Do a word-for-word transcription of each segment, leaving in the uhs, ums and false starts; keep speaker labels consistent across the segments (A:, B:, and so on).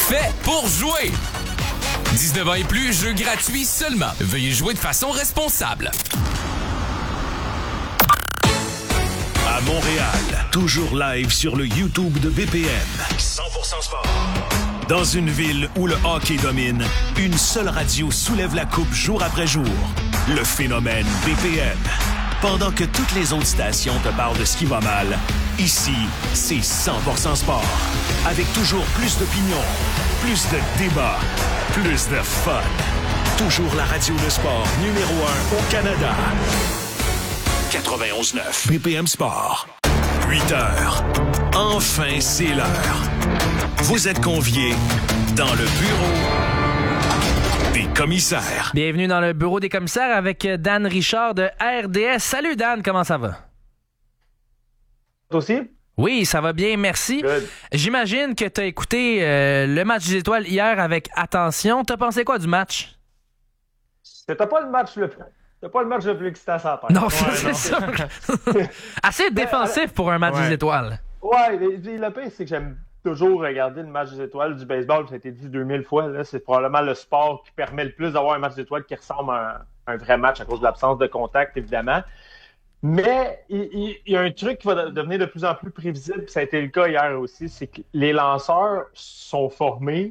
A: fait pour jouer. dix-neuf ans et plus, jeu gratuit seulement. Veuillez jouer de façon responsable.
B: À Montréal, toujours live sur le YouTube de B P M. cent pour cent sport. Dans une ville où le hockey domine, une seule radio soulève la coupe jour après jour. Le phénomène B P M. Pendant que toutes les autres stations te parlent de ce qui va mal, ici, c'est cent pour cent sport. Avec toujours plus d'opinions, plus de débats, plus de fun. Toujours la radio de sport numéro un au Canada. quatre-vingt-onze neuf B P M Sport. huit heures. Enfin, c'est l'heure. Vous êtes conviés dans le bureau des commissaires.
C: Bienvenue dans le bureau des commissaires avec Dan Richard de R D S. Salut Dan, comment ça va?
D: Toi aussi?
C: Oui, ça va bien, merci.
D: Good.
C: J'imagine que tu as écouté euh, le match des étoiles hier avec attention. T'as pensé quoi du match?
D: C'était pas le match le plus... C'était pas le match le plus excitant à la
C: Non,
D: ouais,
C: c'est ça. Assez défensif pour un match
D: ouais.
C: des étoiles.
D: Ouais, le pire, c'est que j'aime toujours regarder le match des étoiles du baseball. Ça a été dit deux mille fois. Là. C'est probablement le sport qui permet le plus d'avoir un match des étoiles qui ressemble à un, un vrai match à cause de l'absence de contact, évidemment. Mais il, il, il y a un truc qui va devenir de plus en plus prévisible, puis ça a été le cas hier aussi, c'est que les lanceurs sont formés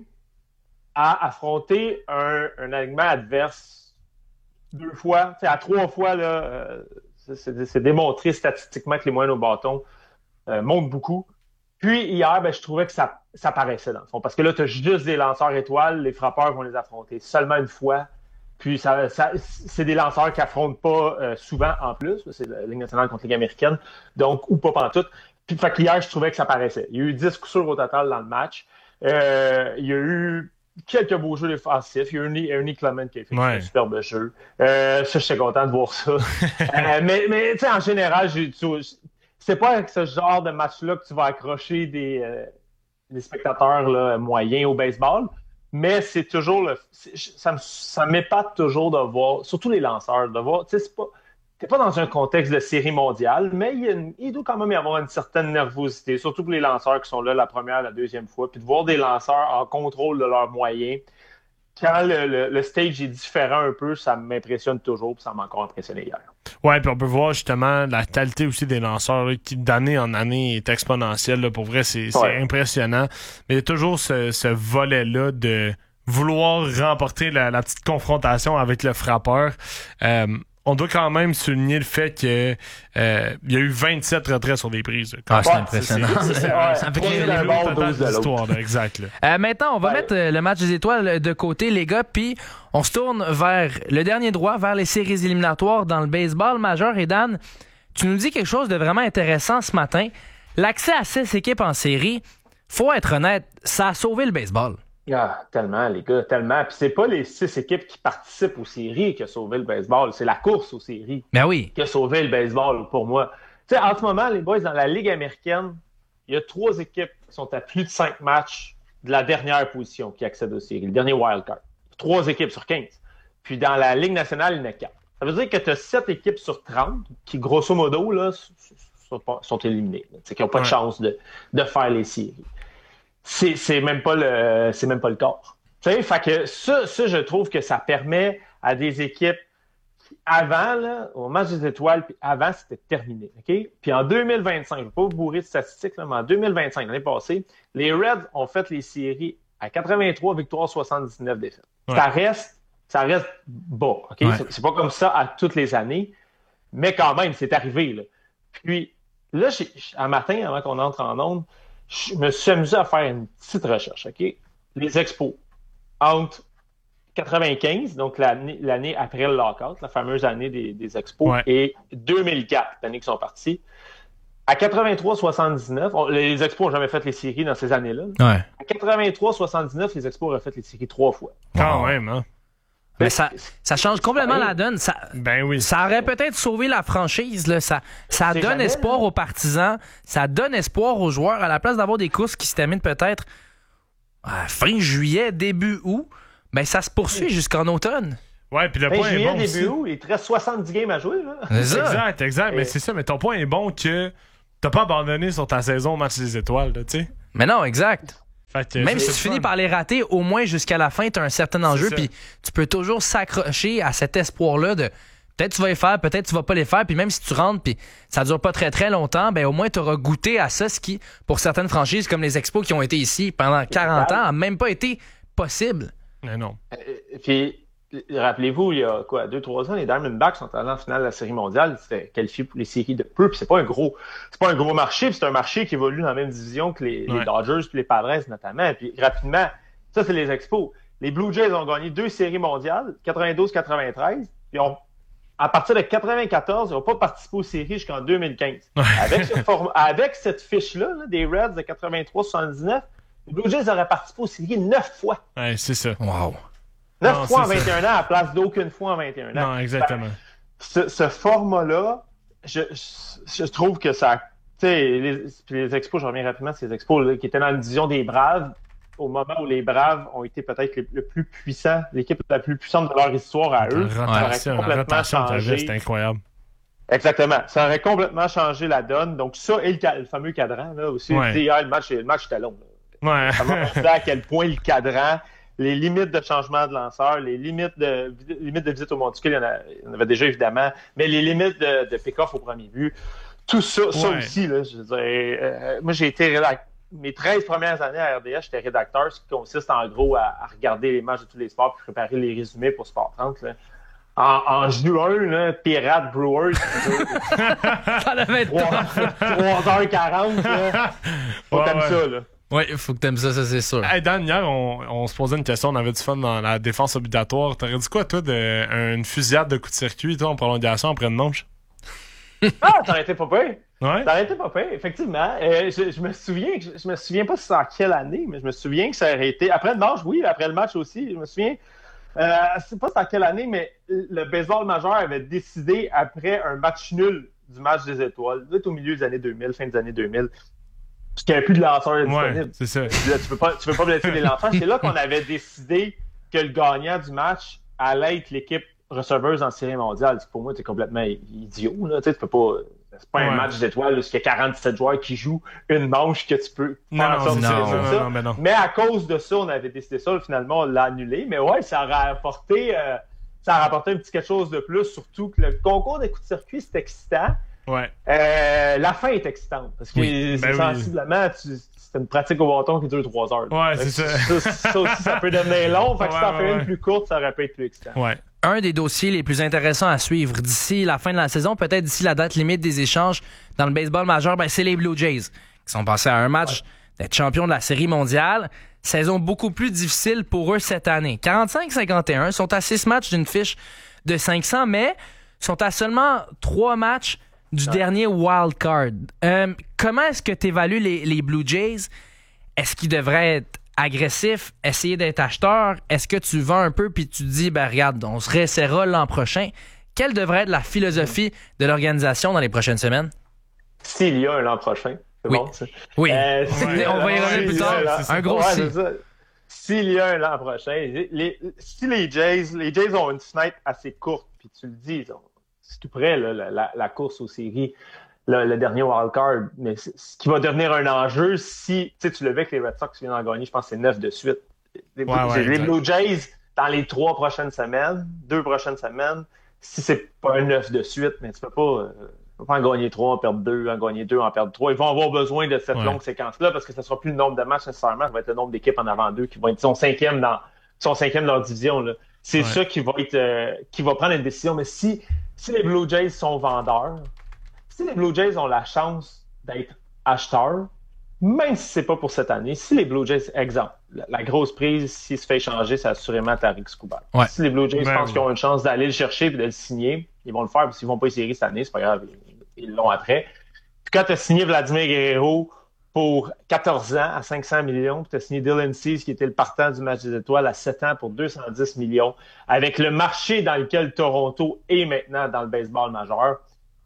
D: à affronter un, un alignement adverse deux fois, à trois fois, là, euh, c'est, c'est démontré statistiquement que les moyennes au bâton euh, montent beaucoup. Puis hier, ben, je trouvais que ça, ça paraissait dans le fond, parce que là, tu as juste des lanceurs étoiles, les frappeurs vont les affronter seulement une fois. Puis ça, ça, c'est des lanceurs qui affrontent pas euh, souvent en plus. C'est la Ligue nationale contre la Ligue américaine. Donc, ou pas pantoute. Puis fait qu'hier, je trouvais que ça paraissait. Il y a eu dix coups sûrs au total dans le match. Euh, il y a eu quelques beaux jeux défensifs. Il y a eu Ernie Clement qui a fait ouais. un superbe jeu. Euh, ça, j'étais content de voir ça. euh, mais mais tu sais, en général, j'ai, tu, c'est pas avec ce genre de match-là que tu vas accrocher des, euh, des spectateurs là, moyens au baseball. Mais c'est toujours le. C'est, ça, me, ça m'épate toujours de voir, surtout les lanceurs, de voir. Tu sais, c'est pas. T'es pas dans un contexte de série mondiale, mais il, y a une, il doit quand même y avoir une certaine nervosité, surtout pour les lanceurs qui sont là la première, la deuxième fois. Puis de voir des lanceurs en contrôle de leurs moyens. Quand le, le, le stage est différent un peu, ça m'impressionne toujours, puis ça m'a encore impressionné hier.
E: Ouais, puis on peut voir justement la qualité aussi des lanceurs là, qui d'année en année est exponentielle. Là, pour vrai, c'est, c'est ouais. impressionnant. Mais il y a toujours ce, ce volet-là de vouloir remporter la, la petite confrontation avec le frappeur. Euh, on doit quand même souligner le fait que euh, il y a eu vingt-sept retraits sur des prises.
C: Ah, c'est ouais, impressionnant.
E: C'est, c'est, c'est, ouais, ça me fait le bon total de l'histoire. Là, exact. Là.
C: Euh, maintenant, on va ouais. mettre le match des étoiles de côté, les gars, puis on se tourne vers le dernier droit, vers les séries éliminatoires dans le baseball majeur. Et Dan, tu nous dis quelque chose de vraiment intéressant ce matin. L'accès à six équipes en série, faut être honnête, ça a sauvé le baseball.
D: Ah, tellement, les gars, tellement. Puis c'est pas les six équipes qui participent aux séries qui a sauvé le baseball, c'est la course aux séries
C: ben oui.
D: qui a sauvé le baseball pour moi. Tu sais, en ce moment, les boys, dans la Ligue américaine, il y a trois équipes qui sont à plus de cinq matchs de la dernière position qui accèdent aux séries, le dernier wildcard. Trois équipes sur quinze. Puis dans la Ligue nationale, il y en a quatre. Ça veut dire que tu as sept équipes sur trente qui, grosso modo, là, sont, sont éliminées. C'est qu'ils n'ont pas ouais. de chance de, de faire les séries. C'est, c'est même pas le c'est même pas le cas. Tu sais, fait que ça, ça, je trouve que ça permet à des équipes qui, avant, là, au match des étoiles, puis avant, c'était terminé. OK? Puis en deux mille vingt-cinq, je ne vais pas vous bourrer de statistiques, là, mais en deux mille vingt-cinq, l'année passée, les Reds ont fait les séries à quatre-vingt-trois victoires, soixante-dix-neuf défaites. Ouais. Ça reste, ça reste bas. OK? Ouais. C'est, c'est pas comme ça à toutes les années, mais quand même, c'est arrivé. Là. Puis là, j'ai, un matin, avant qu'on entre en onde, je me suis amusé à faire une petite recherche, OK? Les expos. Entre quatre-vingt-quinze, donc l'année, l'année après le lockout, la fameuse année des, des expos, ouais. et deux mille quatre, l'année qui sont partis. À quatre-vingt-trois soixante-dix-neuf, on, les expos n'ont jamais fait les séries dans ces années-là.
C: Ouais.
D: À quatre-vingt-trois soixante-dix-neuf, les expos auraient fait les séries trois fois.
E: Quand wow. même, hein?
C: Mais ça, ça change complètement la donne. Ça,
E: ben oui.
C: Ça aurait peut-être sauvé la franchise. Là. Ça, ça donne jamais, espoir aux partisans. Ça donne espoir aux joueurs. À la place d'avoir des courses qui se terminent peut-être à fin juillet, début août, ben ça se poursuit jusqu'en automne.
E: Ouais, puis le
D: fin
E: point
D: juillet,
E: est bon
D: début
E: aussi.
D: août, il te reste soixante-dix games à jouer. Là.
E: Exact, exact.
D: Et...
E: Mais c'est ça. Mais ton point est bon que t'as pas abandonné sur ta saison au match des étoiles, tu sais.
C: Mais non, exact.
E: Que,
C: Même si tu finis par les rater, au moins jusqu'à la fin, tu as un certain enjeu, puis tu peux toujours s'accrocher à cet espoir-là de peut-être tu vas les faire, peut-être tu vas pas les faire, puis même si tu rentres, puis ça dure pas très très longtemps, ben au moins tu auras goûté à ça, ce qui, pour certaines franchises comme les Expos qui ont été ici pendant quarante ans, a même pas été possible.
E: Mais non.
D: Euh, puis, rappelez-vous, il y a quoi, deux, trois ans, les Diamondbacks sont allés en finale de la Série mondiale, c'était qualifié pour les séries de peu, puis c'est pas un gros, c'est pas un gros marché, puis c'est un marché qui évolue dans la même division que les, ouais. les Dodgers puis les Padres notamment. Puis rapidement, ça c'est les Expos. Les Blue Jays ont gagné deux séries mondiales, quatre-vingt-douze quatre-vingt-treize, puis ont à partir de quatre-vingt-quatorze, ils n'ont pas participé aux séries jusqu'en deux mille quinze. Avec, ce form... Avec cette fiche-là, là, des Reds de quatre-vingt-trois soixante-dix-neuf, les Blue Jays auraient participé aux séries neuf fois.
E: Ouais, c'est ça.
C: Wow.
D: neuf non, fois en vingt et un ça. Ans à la place d'aucune fois en vingt et un ans.
E: Non, exactement.
D: Ben, ce, ce format-là, je, je, je trouve que ça... Tu sais, les, les Expos, je reviens rapidement, ces Expos là, qui étaient dans la division des Braves, au moment où les Braves ont été peut-être le, le plus puissant, l'équipe la plus puissante de leur histoire à eux.
E: Rotation, la rotation changé. C'est incroyable.
D: Exactement. Ça aurait complètement changé la donne. Donc ça et le, le fameux cadran, là aussi.
E: Ouais.
D: Hier, le match, le match était long.
E: Là. Ouais.
D: Ça m'a montré à quel point le cadran, les limites de changement de lanceur, les limites de, limites de visite au monticule, il y en, a, il y en avait déjà évidemment, mais les limites de, de pick-off au premier but, tout ça, ouais. ça aussi, là, je veux dire, euh, moi j'ai été rédacteur. Mes treize premières années à R D S, j'étais rédacteur, ce qui consiste en gros à, à regarder les matchs de tous les sports et préparer les résumés pour Sport trente. Là. En, en juin, là, Pirates Brewers,
C: T'en avais
D: trois heures quarante, là. Faut ouais, t'aimer ouais. ça, là.
C: Oui, il faut que t'aimes ça, ça c'est sûr.
E: Hey Dan, hier, on, on se posait une question, on avait du fun dans la défense obligatoire. T'aurais dit quoi, toi, de une fusillade de coup de circuit, toi, en prolongation après une manche?
D: Ah, t'aurais été pas pire.
E: Ouais.
D: Ça aurait été pas pire, effectivement. Euh, je, je me souviens, je, je me souviens pas si c'est en quelle année, mais je me souviens que ça aurait été après le match, oui, après le match aussi. Je me souviens, euh, je sais pas c'est en quelle année, mais le baseball majeur avait décidé après un match nul du match des étoiles, peut-être au milieu des années deux mille, fin des années deux mille, parce qu'il n'y avait plus de lanceurs disponibles.
E: Ouais, c'est ça.
D: Là, tu peux pas, tu peux pas blesser les lanceurs. C'est là qu'on avait décidé que le gagnant du match allait être l'équipe receveuse en série mondiale. Pour moi, c'est complètement idiot. Là. Tu sais, tu peux pas. C'est pas ouais. un match d'étoiles où il y a quarante-sept joueurs qui jouent une manche que tu peux
E: faire
D: non,
E: non, non,
D: non,
E: non, non, mais non.
D: Mais à cause de ça, on avait décidé ça. Finalement, on l'a annulé. Mais ouais, ça aurait apporté, euh, ça aurait apporté un petit quelque chose de plus. Surtout que le concours des coups de circuit, c'est excitant.
E: Ouais.
D: Euh, la fin est excitante. Parce que oui, c'est ben sensiblement, oui. tu, c'est une pratique au bâton qui dure trois heures.
E: Ouais, c'est ça.
D: ça. Ça aussi, ça peut devenir long. Fait que
E: ouais,
D: si t'en
E: ouais,
D: fais
E: ouais.
D: une plus courte, ça aurait pu être plus excitant.
E: Ouais.
C: Un des dossiers les plus intéressants à suivre d'ici la fin de la saison, peut-être d'ici la date limite des échanges dans le baseball majeur, ben c'est les Blue Jays qui sont passés à un match ouais. d'être champions de la Série mondiale. Saison beaucoup plus difficile pour eux cette année. quarante-cinq cinquante et un, sont à six matchs d'une fiche de cinq cents, mais sont à seulement trois matchs du ouais. dernier wild card. Euh, comment est-ce que tu évalues les, les Blue Jays? Est-ce qu'ils devraient être agressif, essayer d'être acheteur? Est-ce que tu vends un peu puis tu te dis, ben regarde, on se réessaiera l'an prochain? Quelle devrait être la philosophie de l'organisation dans les prochaines semaines?
D: S'il y a un l'an prochain, c'est
C: oui.
D: bon, ça.
C: Oui,
D: euh,
C: si ouais, on va y revenir plus tard. Un, un gros
D: ouais,
C: si.
D: S'il y a un l'an prochain, les, si les Jays, les Jays ont une fenêtre assez courte, puis tu le dis, c'est tout près, là, la, la, la course aux séries, Le, le dernier wildcard, mais ce qui va devenir un enjeu si, tu sais, tu le vois que les Red Sox viennent en gagner, je pense que c'est neuf de suite. Les,
E: ouais, ouais,
D: les Blue Jays, dans les trois prochaines semaines, deux prochaines semaines, si c'est pas un neuf de suite, mais tu peux pas, euh, tu peux pas en gagner trois, en perdre deux, en gagner deux, en perdre trois. Ils vont avoir besoin de cette ouais. longue séquence-là parce que ce sera plus le nombre de matchs nécessairement, ça va être le nombre d'équipes en avant d'eux qui vont être son cinquième dans, son cinquième dans leur division, là. C'est ouais. ça qui va être, euh, qui va prendre une décision. Mais si, si les Blue Jays sont vendeurs, si les Blue Jays ont la chance d'être acheteurs, même si c'est pas pour cette année, si les Blue Jays, exemple, la, la grosse prise, s'il se fait échanger, c'est assurément Tarik Skubal. Ouais. Si les Blue Jays ben, pensent oui. qu'ils ont une chance d'aller le chercher et de le signer, ils vont le faire, parce qu'ils vont pas y série cette année, c'est pas grave, ils, ils l'ont après. Puis quand tu as signé Vladimir Guerrero pour quatorze ans à cinq cents millions, puis tu as signé Dylan Cease, qui était le partant du match des étoiles, à sept ans pour deux cent dix millions, avec le marché dans lequel Toronto est maintenant dans le baseball majeur,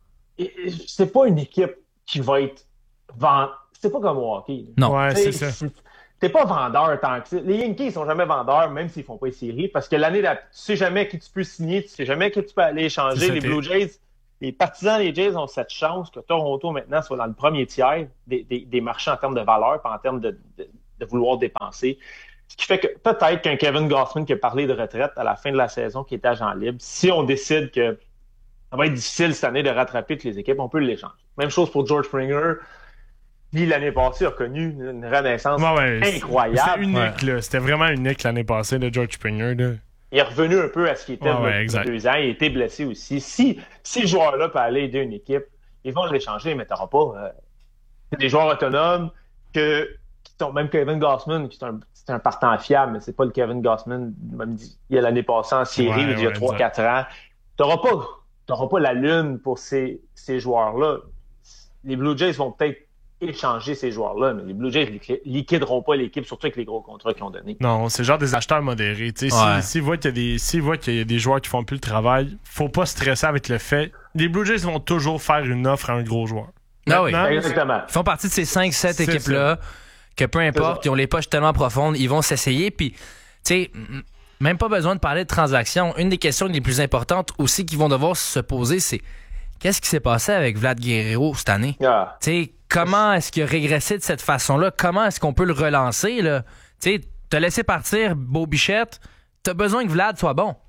D: c'est pas une équipe qui va être vendue. C'est pas comme au hockey.
E: Non, ouais, c'est ça.
D: C'est, t'es pas vendeur tant que ça. Les Yankees, ils sont jamais vendeurs, même s'ils font pas les séries, parce que l'année d'après, tu sais jamais qui tu peux signer, tu sais jamais qui tu peux aller échanger. Ça, les Blue Jays, les partisans des Jays ont cette chance que Toronto, maintenant, soit dans le premier tiers des, des, des marchés en termes de valeur, pas en termes de, de, de vouloir dépenser. Ce qui fait que peut-être qu'un Kevin Gausman qui a parlé de retraite à la fin de la saison, qui est agent libre, si on décide que ça va être difficile cette année de rattraper toutes les équipes, on peut l'échanger. Même chose pour George Springer. Lui, l'année passée, a connu une renaissance
E: ouais, ouais,
D: incroyable.
E: C'était unique, ouais. là. C'était vraiment unique l'année passée de George Springer. Là.
D: Il est revenu un peu à ce qu'il était
E: ouais,
D: il y a deux ans. Il a été blessé aussi. Si, si ce joueur-là peut aller aider une équipe, ils vont l'échanger, mais tu n'auras pas euh, des joueurs autonomes que, qui sont même Kevin Gausman, qui est un, c'est un partant fiable, mais c'est pas le Kevin Gausman, même dit, il y a l'année passée en série, ouais, il y a trois quatre ans. Tu n'auras pas, t'auras pas la lune pour ces, ces joueurs-là. Les Blue Jays vont peut-être échanger ces joueurs-là, mais les Blue Jays ne liquideront pas l'équipe, surtout avec les gros contrats qu'ils ont donnés.
E: Non, c'est genre des acheteurs modérés. Ouais. S'ils si voient qu'il y a des, s'ils voient qu'il y a des joueurs qui font plus le travail, faut pas stresser avec le fait. Les Blue Jays vont toujours faire une offre à un gros joueur.
C: Ah oui,
D: exactement.
C: Ils font partie de ces cinq sept équipes-là, que peu importe, ils ont les poches tellement profondes, ils vont s'essayer, puis, tu sais, même pas besoin de parler de transactions. Une des questions les plus importantes aussi qu'ils vont devoir se poser, c'est qu'est-ce qui s'est passé avec Vlad Guerrero cette année? Ah. Tu sais, comment est-ce qu'il a régressé de cette façon-là? Comment est-ce qu'on peut le relancer, là? Tu sais, t'as laissé partir Beau Bichette, t'as besoin que Vlad soit bon.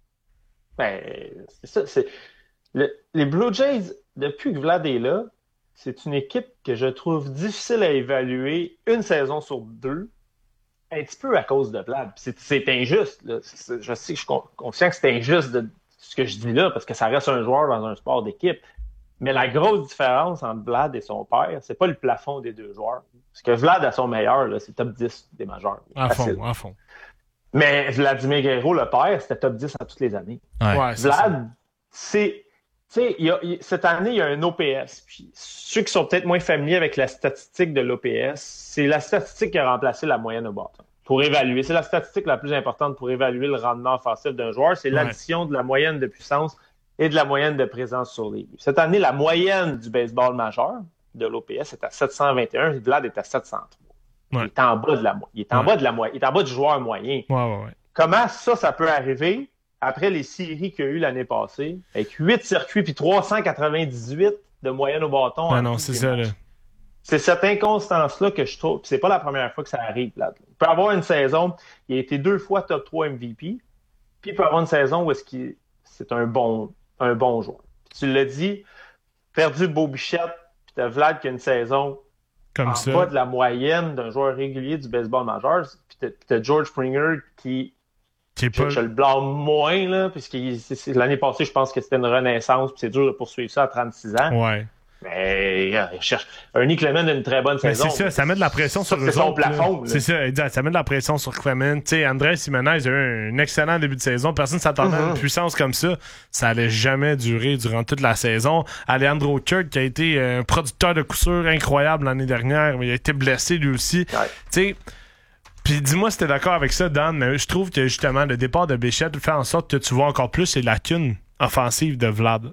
D: Ben, c'est ça, c'est... Le, les Blue Jays, depuis que Vlad est là, c'est une équipe que je trouve difficile à évaluer une saison sur deux, un petit peu à cause de Vlad. C'est, c'est injuste, là. C'est, je sais que je suis conscient que c'est injuste de ce que je dis là, parce que ça reste un joueur dans un sport d'équipe. Mais la grosse différence entre Vlad et son père, c'est pas le plafond des deux joueurs. Parce que Vlad, à son meilleur, là, c'est top dix des majeurs.
E: À fond, à fond.
D: Mais Vladimir Guerrero, le père, c'était top dix à toutes les années.
E: Ouais. Ouais, c'est
D: Vlad, c'est... Tu sais, il y a, il, cette année, il y a un O P S. Puis ceux qui sont peut-être moins familiers avec la statistique de l'O P S, c'est la statistique qui a remplacé la moyenne au bâton. Pour évaluer. C'est la statistique la plus importante pour évaluer le rendement offensif d'un joueur. C'est l'addition ouais. de la moyenne de puissance et de la moyenne de présence sur les buts. Cette année, la moyenne du baseball majeur de l'O P S est à sept cent vingt et un et Vlad est à sept cent trois. Ouais. Il est en bas de la moyenne. Il est en ouais. bas de la moyenne. Il est en bas du joueur moyen.
E: Ouais, ouais, ouais.
D: Comment ça, ça peut arriver après les séries qu'il y a eu l'année passée, avec huit circuits puis trois cent quatre-vingt-dix-huit de moyenne au bâton?
E: Ah non, c'est ça, là.
D: C'est cette inconstance-là que je trouve. C'est pas la première fois que ça arrive, là. Il peut avoir une saison, il a été deux fois top trois M V P, puis il peut avoir une saison où est-ce qu'il c'est un bon, un bon joueur. Puis tu l'as dit, perdu Beau Bichette, puis t'as Vlad qui a une saison
E: comme
D: en
E: ça.
D: bas de la moyenne d'un joueur régulier du baseball majeur, puis t'as, t'as George Springer qui... Je, pas... je le blâme moins, là, puisque c'est, c'est, l'année passée, je pense que c'était une renaissance, puis c'est dur de poursuivre ça à trente-six ans.
E: Ouais.
D: Mais il cherche. Ernie Clement a une très bonne
E: mais
D: saison.
E: C'est ça, ça met de la pression
D: ça,
E: sur
D: c'est
E: eux
D: son
E: autres.
D: Plafond,
E: c'est ça, exact. Ça met de la pression sur Clement. Tu sais, Andrés Jiménez a eu un excellent début de saison. Personne ne s'attendait mm-hmm. à une puissance comme ça. Ça allait jamais durer durant toute la saison. Alejandro Kirk, qui a été un producteur de coup sûr incroyable l'année dernière, mais il a été blessé lui aussi.
D: Ouais.
E: Tu sais. Puis dis-moi si t'es d'accord avec ça, Dan, mais je trouve que justement le départ de Bichette fait en sorte que tu vois encore plus les lacunes offensives de Vlad.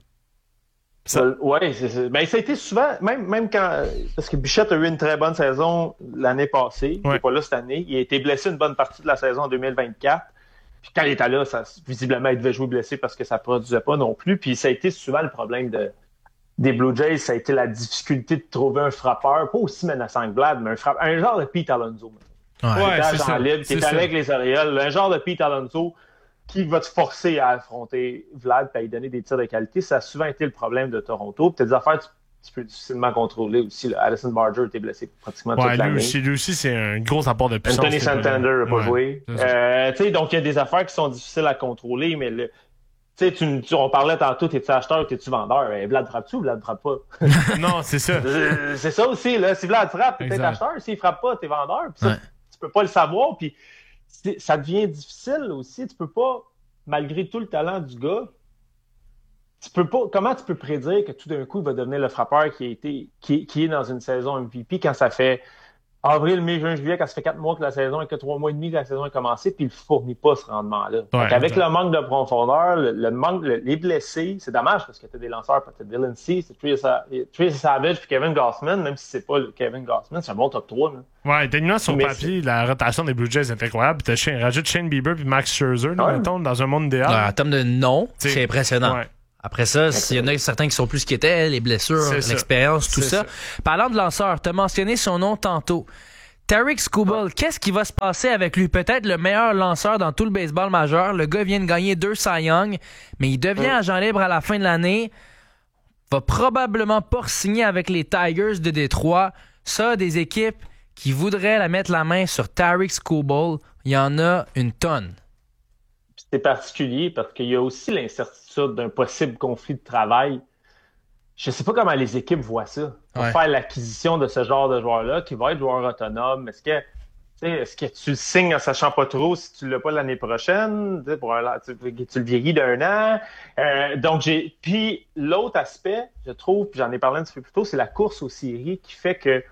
D: Ça... Euh, oui, c'est, c'est... Ben, ça a été souvent, même, même quand. Parce que Bichette a eu une très bonne saison l'année passée, il n'est pas là cette année. Il a été blessé une bonne partie de la saison deux mille vingt-quatre. Puis quand il était là, ça, visiblement, il devait jouer blessé parce que ça ne produisait pas non plus. Puis ça a été souvent le problème de, des Blue Jays, ça a été la difficulté de trouver un frappeur, pas aussi menaçant que Vlad, mais un frappeur, un genre de Pete Alonso.
E: Ouais,
D: ouais,
E: c'est ça.
D: Libre, qui est avec les Orioles, un genre de Pete Alonso qui va te forcer à affronter Vlad et à lui donner des tirs de qualité. Ça a souvent été le problème de Toronto. Puis t'as des affaires que tu, tu peux difficilement contrôler aussi. Là. Addison Barger a été blessé pratiquement
E: ouais,
D: toute l'année.
E: Lui, lui aussi, c'est un gros apport de puissance.
D: Anthony Santander n'a pas
E: ouais,
D: joué. Euh, donc, il y a des affaires qui sont difficiles à contrôler, mais le, tu, tu, on parlait tantôt, t'es-tu acheteur ou t'es-tu vendeur? Eh, Vlad frappe-tu ou Vlad frappe pas?
E: Non, c'est ça.
D: c'est ça aussi. Là. Si Vlad frappe, t'es peut-être acheteur. S'il frappe pas, t'es vendeur. Puis ça, ouais. Tu peux pas le savoir. Puis ça devient difficile aussi. Tu peux pas, malgré tout le talent du gars, tu peux pas. Comment tu peux prédire que tout d'un coup, il va devenir le frappeur qui a été, qui, qui est dans une saison M V P quand ça fait avril, mai, juin, juillet, quand ça fait quatre mois que la saison et que trois mois et demi que la saison est commencée, puis il ne fournit pas ce rendement-là.
E: Ouais,
D: avec le manque de profondeur, le, le manque, le, les blessés, c'est dommage parce que tu as des lanceurs, peut-être Dylan C, c'est Tracy Savage puis Kevin Gausman, même si c'est pas le Kevin Gausman, c'est un bon top trois. Là.
E: Ouais, techniquement, sur
D: Mais
E: papier, c'est... la rotation des Blue Jays est incroyable. Puis tu rajoutes Shane Bieber puis Max Scherzer, là,
D: ouais.
E: mettons, dans un monde idéal.
C: Ouais, en termes de nom,
E: T'sais,
C: c'est impressionnant. Ouais. Après ça, il y en a certains qui sont plus qu'ils étaient, les blessures, c'est l'expérience, ça. tout ça. ça. Parlant de lanceur, tu as mentionné son nom tantôt. Tarik Skubal, qu'est-ce qui va se passer avec lui? Peut-être le meilleur lanceur dans tout le baseball majeur. Le gars vient de gagner deux Cy Young, mais il devient agent libre à la fin de l'année. Va probablement pas signer avec les Tigers de Détroit. Ça, des équipes qui voudraient la mettre la main sur Tarik Skubal, il y en a une tonne.
D: C'est particulier parce qu'il y a aussi l'incertitude d'un possible conflit de travail. Je ne sais pas comment les équipes voient ça. Pour
C: ouais.
D: faire l'acquisition de ce genre de joueur-là, qui va être joueur autonome, est-ce que, est-ce que tu le signes en sachant pas trop si tu ne l'as pas l'année prochaine? Pour un, tu, tu le vieillis d'un an. Euh, donc, j'ai. Puis l'autre aspect, je trouve, puis j'en ai parlé un petit peu plus tôt, c'est la course aux séries qui fait que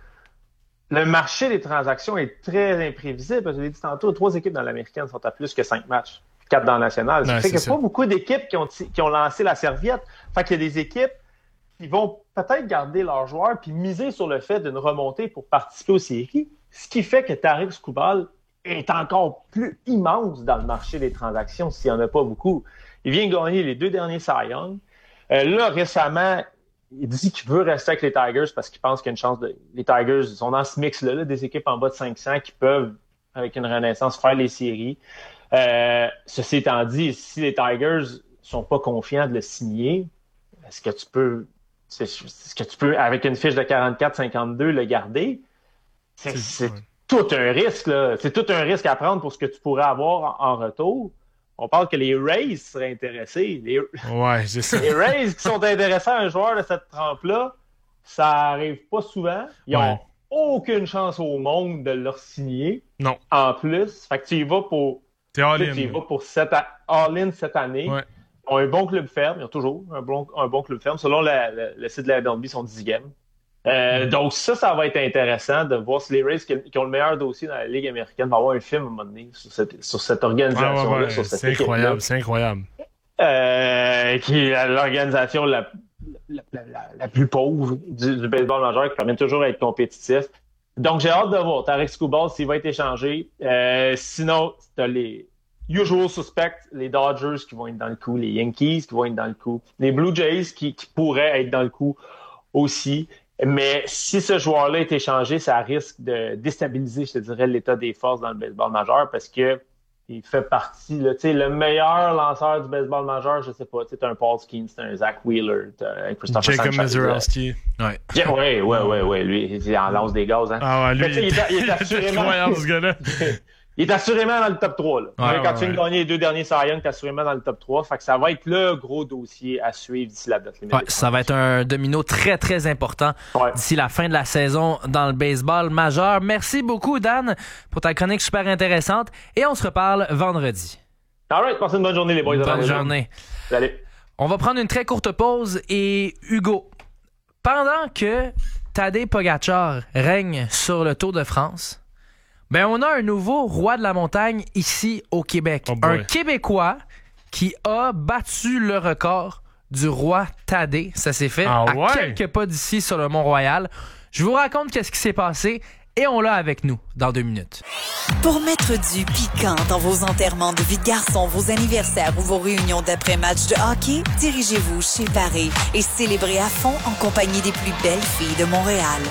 D: le marché des transactions est très imprévisible. Parce que je l'ai dit tantôt, trois équipes dans l'américaine sont à plus que cinq matchs, quatre dans la nationale. Ça
E: ouais,
D: fait qu'il n'y a
E: ça.
D: pas beaucoup d'équipes qui ont, qui ont lancé la serviette. Fait qu'il y a des équipes qui vont peut-être garder leurs joueurs puis miser sur le fait d'une remontée pour participer aux séries. Ce qui fait que Tarik Skubal est encore plus immense dans le marché des transactions s'il n'y en a pas beaucoup. Il vient gagner les deux derniers Cy Young. Euh, là, récemment, il dit qu'il veut rester avec les Tigers parce qu'il pense qu'il y a une chance de... Les Tigers sont dans ce mix-là, là, des équipes en bas de cinq cents qui peuvent, avec une renaissance, faire les séries. Euh, ceci étant dit, si les Tigers sont pas confiants de le signer, est-ce que tu peux... Est-ce que tu peux, avec une fiche de quarante-quatre cinquante-deux, le garder? C'est, c'est ouais. tout un risque, là. C'est tout un risque à prendre pour ce que tu pourrais avoir en, en retour. On parle que les Rays seraient intéressés. Les,
E: ouais, c'est ça.
D: Les Rays qui sont intéressés à un joueur de cette trempe-là, ça arrive pas souvent. Ils n'ont ouais. aucune chance au monde de leur signer.
E: Non.
D: En plus. Fait que tu y vas pour.
E: T'es all-in.
D: Tu y vas pour cette, all-in cette année.
E: Ouais.
D: Ils ont un bon club ferme, ils ont toujours un bon, un bon club ferme. Selon la, la, le site de la M L B, ils sont dixième. Euh, mm. Donc ça, ça va être intéressant de voir si les Rays qui, qui ont le meilleur dossier dans la Ligue américaine vont avoir un film à un moment donné sur cette, sur cette organisation-là,
E: ouais, ouais, ouais.
D: sur cette
E: c'est
D: équipe-là.
E: incroyable, c'est incroyable.
D: Euh, qui est l'organisation la, la, la, la, la plus pauvre du, du baseball majeur, qui permet toujours d'être compétitif. Donc j'ai hâte de voir Tarik Skubal s'il va être échangé. Euh, sinon, t'as les usual suspects, les Dodgers qui vont être dans le coup, les Yankees qui vont être dans le coup, les Blue Jays qui, qui pourraient être dans le coup aussi. Mais si ce joueur-là est échangé, ça risque de déstabiliser, je te dirais, l'état des forces dans le baseball majeur parce que il fait partie, là, tu sais, le meilleur lanceur du baseball majeur, je sais pas, tu sais, t'as un Paul Skeens, t'as un Zach Wheeler, t'as un Christopher
E: Jacob
D: Sanchez.
E: Mazeroski.
C: Ouais.
D: Yeah, ouais, ouais, ouais, ouais, lui, il en lance des gaz, hein.
E: Ah ouais, lui,
D: mais, il, est, il est assurément...
E: incroyable, ce gars-là.
D: Il est assurément dans le top trois. Là.
C: Ouais,
D: Quand
C: ouais,
D: tu viens de gagner les deux derniers Cy Young, t'es assurément dans le top trois. Fait que ça va être le gros dossier à suivre d'ici la date limite.
C: Ouais, ça va être un domino très, très important ouais. d'ici la fin de la saison dans le baseball majeur. Merci beaucoup, Dan, pour ta chronique super intéressante. Et on se reparle vendredi.
D: All right, passez une bonne journée, les boys.
C: Bonne journée.
D: Salut.
C: On va prendre une très courte pause et Hugo, pendant que Tadej Pogačar règne sur le Tour de France, ben on a un nouveau roi de la montagne ici au Québec.
E: Oh
C: un Québécois qui a battu le record du roi Tadej. Ça s'est fait
E: ah
C: à
E: ouais?
C: quelques pas d'ici sur le Mont-Royal. Je vous raconte qu'est-ce qui s'est passé et on l'a avec nous dans deux minutes.
F: Pour mettre du piquant dans vos enterrements de vie de garçon, vos anniversaires ou vos réunions d'après-match de hockey, dirigez-vous chez Paris et célébrez à fond en compagnie des plus belles filles de Montréal.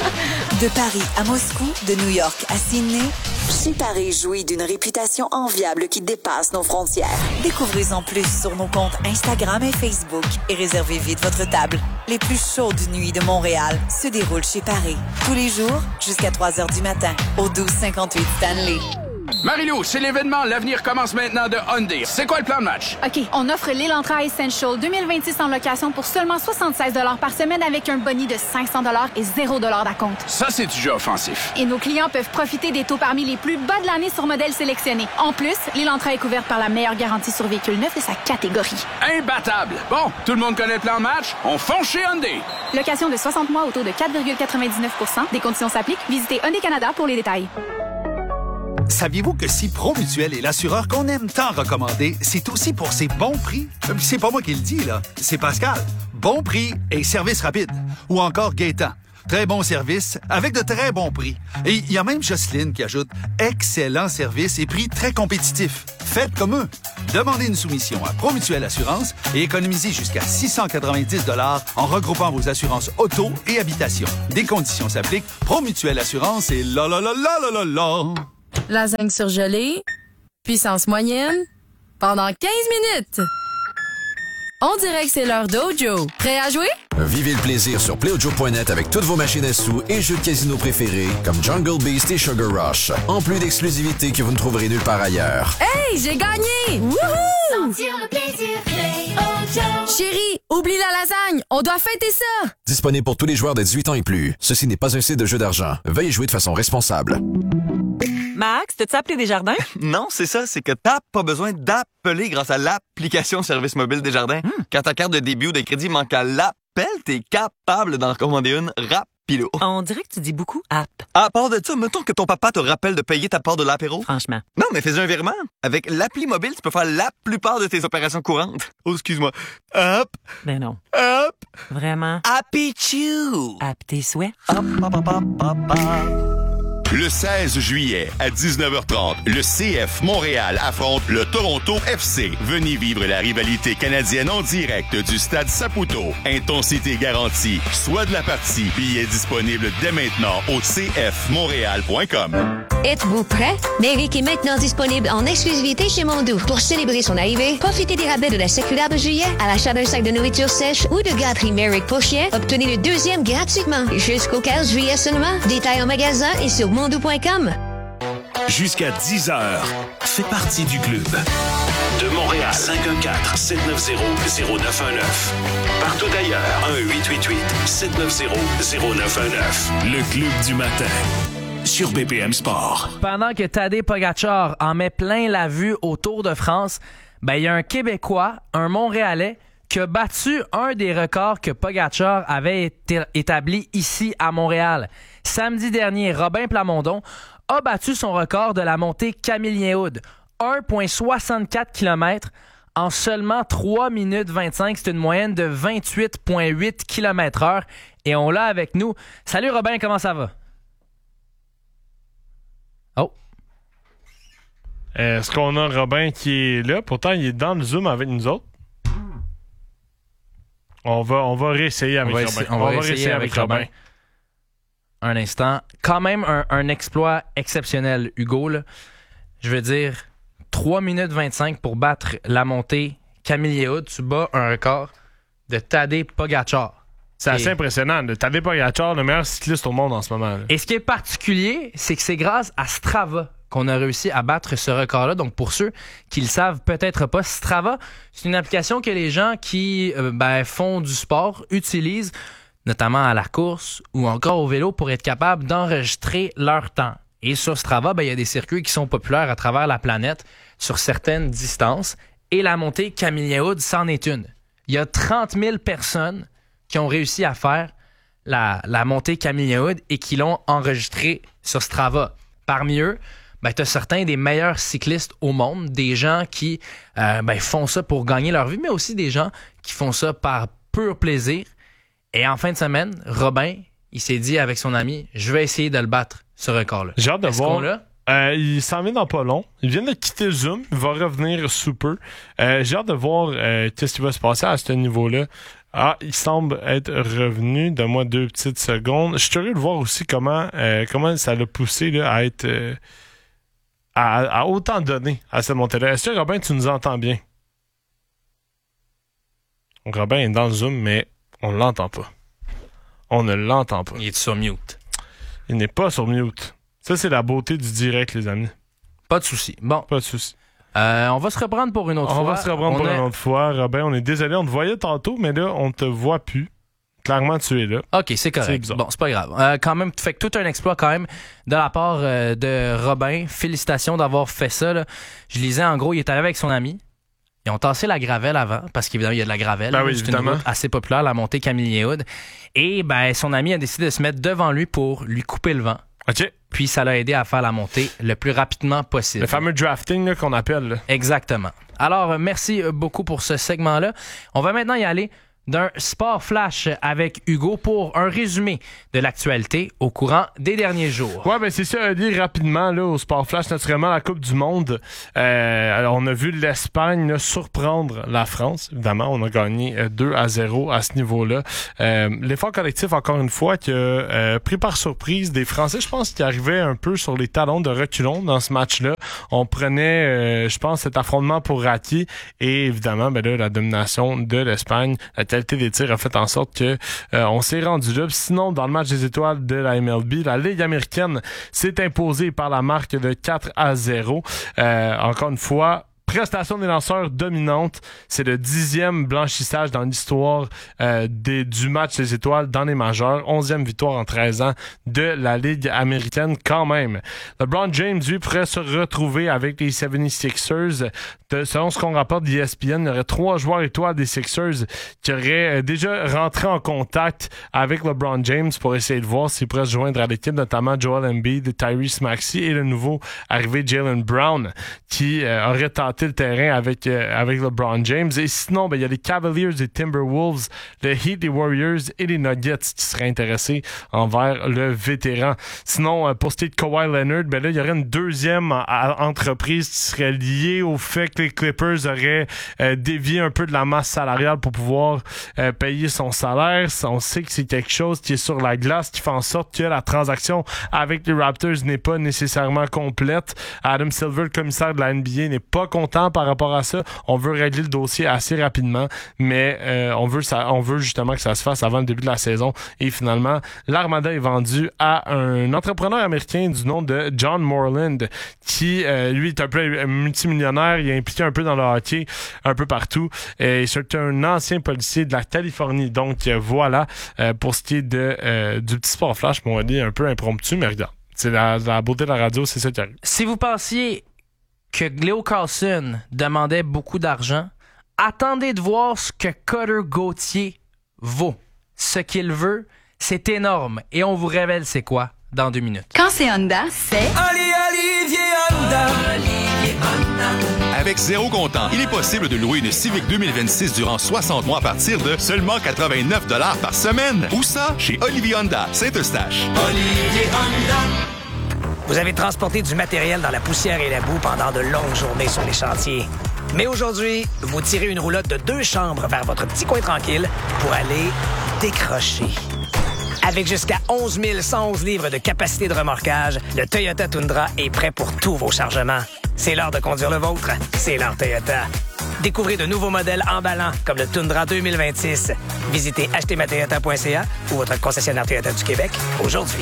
F: De Paris à Moscou, de New York à Sydney, Chez Paris jouit d'une réputation enviable qui dépasse nos frontières. Découvrez-en plus sur nos comptes Instagram et Facebook et réservez vite votre table. Les plus chaudes nuits de Montréal se déroulent chez Paris. Tous les jours, jusqu'à trois heures du matin, au douze cinquante-huit Stanley.
G: Marie-Lou, c'est l'événement L'avenir commence maintenant de Hyundai. C'est quoi le plan de match?
H: OK, on offre l'Elantra Essential deux mille vingt-six en location pour seulement soixante-seize dollars par semaine avec un boni de cinq cents dollars et zéro dollars d'acompte.
G: Ça, c'est déjà offensif.
H: Et nos clients peuvent profiter des taux parmi les plus bas de l'année sur modèles sélectionnés. En plus, l'Elantra est couverte par la meilleure garantie sur véhicule neuf de sa catégorie.
G: Imbattable! Bon, tout le monde connaît le plan de match? On fonce chez Hyundai!
H: Location de soixante mois au taux de quatre virgule quatre-vingt-dix-neuf pour cent. Des conditions s'appliquent. Visitez Hyundai Canada pour les détails.
I: Saviez-vous que si Promutuel est l'assureur qu'on aime tant recommander, c'est aussi pour ses bons prix? C'est pas moi qui le dis, là. C'est Pascal. Bon prix et service rapide. Ou encore Gaétan. Très bon service avec de très bons prix. Et il y a même Jocelyne qui ajoute excellent service et prix très compétitif. Faites comme eux. Demandez une soumission à Promutuelle Assurance et économisez jusqu'à six cent quatre-vingt-dix dollars en regroupant vos assurances auto et habitation. Des conditions s'appliquent. Promutuelle Assurance et la la la la la la la.
J: Lasagne surgelée, puissance moyenne, pendant quinze minutes. On dirait que c'est l'heure d'Ojo. Prêt à jouer?
K: Vivez le plaisir sur play ojo point net avec toutes vos machines à sous et jeux de casino préférés comme Jungle Beast et Sugar Rush. En plus d'exclusivités que vous ne trouverez nulle part ailleurs.
J: Hey, j'ai gagné! Wouhou!
L: Sentir le plaisir, Play Ojo.
J: Chérie, oublie la lasagne. On doit fêter ça.
K: Disponible pour tous les joueurs de dix-huit ans et plus. Ceci n'est pas un site de jeu d'argent. Veuillez jouer de façon responsable.
M: Max, t'as-tu appelé Desjardins?
N: Non, c'est ça, c'est que t'as pas besoin d'appeler grâce à l'application Service mobile Desjardins. Hmm. Quand ta carte de débit ou de crédit manque à l'appel, t'es capable d'en recommander une rapido.
M: On dirait que tu dis beaucoup « app ».
N: À part de ça, mettons que ton papa te rappelle de payer ta part de l'apéro.
M: Franchement.
N: Non, mais fais un virement. Avec l'appli mobile, tu peux faire la plupart de tes opérations courantes. Oh, excuse-moi. Hop.
M: Ben non.
N: Hop.
M: Vraiment.
N: Happy Chew.
M: App tes souhaits.
N: Hop, hop, hop, hop, hop, hop.
O: Le seize juillet à dix-neuf heures trente, le C F Montréal affronte le Toronto F C. Venez vivre la rivalité canadienne en direct du stade Saputo. Intensité garantie. Soit de la partie. Billets disponibles dès maintenant au c f montréal point com.
P: Êtes-vous prêt? Merrick est maintenant disponible en exclusivité chez Mondou. Pour célébrer son arrivée, profitez des rabais de la circulaire de juillet à l'achat d'un sac de nourriture sèche ou de gâterie Merrick pour chien. Obtenez le deuxième gratuitement. Jusqu'au quinze juillet seulement. Détails en magasin et sur mondou point com.
B: Jusqu'à dix heures, fais partie du club. De Montréal, cinq un quatre, sept neuf zéro, zéro neuf un neuf. Partout ailleurs, un huit huit huit, sept neuf zéro, zéro neuf un neuf. Le club du matin. Sur B P M Sport.
C: Pendant que Tadej Pogačar en met plein la vue au Tour de France, ben il y a un Québécois, un Montréalais, qui a battu un des records que Pogačar avait été établi ici à Montréal. Samedi dernier, Robin Plamondon a battu son record de la montée Camillien-Houde, un virgule soixante-quatre kilomètres en seulement trois minutes vingt-cinq. C'est une moyenne de vingt-huit virgule huit kilomètres heure. Et on l'a avec nous. Salut Robin, comment ça va? Oh.
E: Est-ce qu'on a Robin qui est là? Pourtant, il est dans le Zoom avec nous autres. On va, on va réessayer avec
C: on va
E: Robin.
C: Essayer, on, on va, va réessayer avec, avec Robin. Robin. Un instant. Quand même un, un exploit exceptionnel, Hugo. Là. Je veux dire, trois minutes vingt-cinq pour battre la montée Camillien-Houde. Tu bats un record de Tadej Pogačar.
E: C'est assez Et... impressionnant. Tadej Pogačar, le meilleur cycliste au monde en ce moment. Là.
C: Et ce qui est particulier, c'est que c'est grâce à Strava qu'on a réussi à battre ce record-là. Donc, pour ceux qui le savent peut-être pas, Strava, c'est une application que les gens qui euh, ben, font du sport utilisent, notamment à la course ou encore au vélo, pour être capables d'enregistrer leur temps. Et sur Strava, ben, il y a des circuits qui sont populaires à travers la planète sur certaines distances. Et la montée Camillien-Houde, c'en est une. Il y a trente mille personnes qui ont réussi à faire la, la montée Camillien-Houde et qui l'ont enregistrée sur Strava. Parmi eux, ben, tu as certains des meilleurs cyclistes au monde, des gens qui euh, ben, font ça pour gagner leur vie, mais aussi des gens qui font ça par pur plaisir. Et en fin de semaine, Robin, il s'est dit avec son ami, je vais essayer de le battre, ce record-là.
E: J'ai hâte de
C: Est-ce
E: voir.
C: qu'on l'a?
E: Euh, il s'en vient dans pas long. Il vient de quitter le Zoom. Il va revenir sous peu. Euh, j'ai hâte de voir euh, qu'est-ce qui va se passer à ce niveau-là. Ah, il semble être revenu. Donne-moi deux petites secondes. Je suis curieux de voir aussi comment, euh, comment ça l'a poussé là, à être... Euh, À, à autant donner à cette montée-là. Est-ce que, Robin, tu nous entends bien? Robin est dans le Zoom, mais on ne l'entend pas. On ne l'entend pas.
C: Il est sur mute.
E: Il n'est pas sur mute. Ça, c'est la beauté du direct, les amis.
C: Pas de souci. Bon.
E: Pas de souci.
C: Euh, on va se reprendre pour une autre
E: on
C: fois.
E: On va se reprendre
C: on
E: pour
C: a...
E: une autre fois. Robin, on est désolé, on te voyait tantôt, mais là, on te voit plus. Clairement, tu es là.
C: OK, c'est correct. C'est bon, c'est pas grave. Euh, quand même, tu fais tout un exploit quand même de la part euh, de Robin. Félicitations d'avoir fait ça. Là. Je lisais, en gros, il est allé avec son ami. Ils ont tassé la gravelle avant, parce qu'évidemment, il y a de la gravelle.
E: Ben oui,
C: c'est
E: évidemment.
C: une route assez populaire, la montée Camillien-Houde. Et ben, son ami a décidé de se mettre devant lui pour lui couper le vent.
E: OK.
C: Puis ça l'a aidé à faire la montée le plus rapidement possible.
E: Le fameux drafting là, qu'on appelle. Là.
C: Exactement. Alors, merci beaucoup pour ce segment-là. On va maintenant y aller d'un Sport Flash avec Hugo pour un résumé de l'actualité au courant des derniers jours.
E: Ouais, ben c'est ça, dire rapidement là, au Sport Flash, naturellement, la Coupe du Monde. Euh, alors, on a vu l'Espagne là, surprendre la France. Évidemment, on a gagné euh, deux à zéro à ce niveau-là. Euh, l'effort collectif, encore une fois, qui a euh, pris par surprise des Français, je pense, qui arrivaient un peu sur les talons de reculons dans ce match-là. On prenait, euh, je pense, cet affrontement pour acquis et évidemment, ben là, la domination de l'Espagne, la qualité des tirs a fait en sorte que euh, on s'est rendu là. Sinon, dans le match des étoiles de la M L B, la Ligue américaine s'est imposée par la marque de quatre à zéro. Euh, encore une fois, prestation des lanceurs dominante. C'est le dixième blanchissage dans l'histoire euh, des, du match des étoiles dans les majeurs. Onzième victoire en treize ans de la Ligue américaine quand même. LeBron James, lui, pourrait se retrouver avec les soixante-sixers. De, selon ce qu'on rapporte d'E S P N, il y aurait trois joueurs étoiles des Sixers qui auraient euh, déjà rentré en contact avec LeBron James pour essayer de voir s'il pourrait se joindre à l'équipe, notamment Joel Embiid, Tyrese Maxey et le nouveau arrivé Jaylen Brown qui euh, aurait tenté le terrain avec euh, avec LeBron James. Et sinon, ben il y a les Cavaliers, les Timberwolves, le Heat, les Warriors et les Nuggets qui seraient intéressés envers le vétéran. Sinon, euh, pour ce qui est de Kawhi Leonard, ben là, il y aurait une deuxième a- entreprise qui serait liée au fait que les Clippers auraient euh, dévié un peu de la masse salariale pour pouvoir euh, payer son salaire. On sait que c'est quelque chose qui est sur la glace, qui fait en sorte que la transaction avec les Raptors n'est pas nécessairement complète. Adam Silver, le commissaire de la N B A, n'est pas content par rapport à ça. On veut régler le dossier assez rapidement, mais euh, on veut ça, on veut justement que ça se fasse avant le début de la saison. Et finalement, l'Armada est vendue à un entrepreneur américain du nom de John Moreland, qui euh, lui est un peu multimillionnaire. Il est impliqué un peu dans le hockey, un peu partout. Et c'est un ancien policier de la Californie. Donc euh, voilà euh, pour ce qui est de euh, du petit Sport Flash, on va dire un peu impromptu, mais regarde, c'est la, la beauté de la radio, c'est ça qui arrive.
C: Si vous pensiez que Leo Carlson demandait beaucoup d'argent, attendez de voir ce que Cutter Gauthier vaut. Ce qu'il veut, c'est énorme. Et on vous révèle c'est quoi dans deux minutes.
Q: Quand c'est Honda, c'est...
L: Ali Olivier Honda. Olivier Honda.
O: Avec zéro comptant, il est possible de louer une Civic deux mille vingt-six durant soixante mois à partir de seulement quatre-vingt-neuf dollars par semaine. Où ça? Chez Olivier Honda, Saint-Eustache.
L: Olivier Honda.
R: Vous avez transporté du matériel dans la poussière et la boue pendant de longues journées sur les chantiers. Mais aujourd'hui, vous tirez une roulotte de deux chambres vers votre petit coin tranquille pour aller décrocher. Avec jusqu'à onze mille cent onze livres de capacité de remorquage, le Toyota Tundra est prêt pour tous vos chargements. C'est l'heure de conduire le vôtre. C'est l'heure Toyota. Découvrez de nouveaux modèles emballants comme le Tundra deux mille vingt-six. Visitez acheter ma toyota point c a ou votre concessionnaire Toyota du Québec aujourd'hui.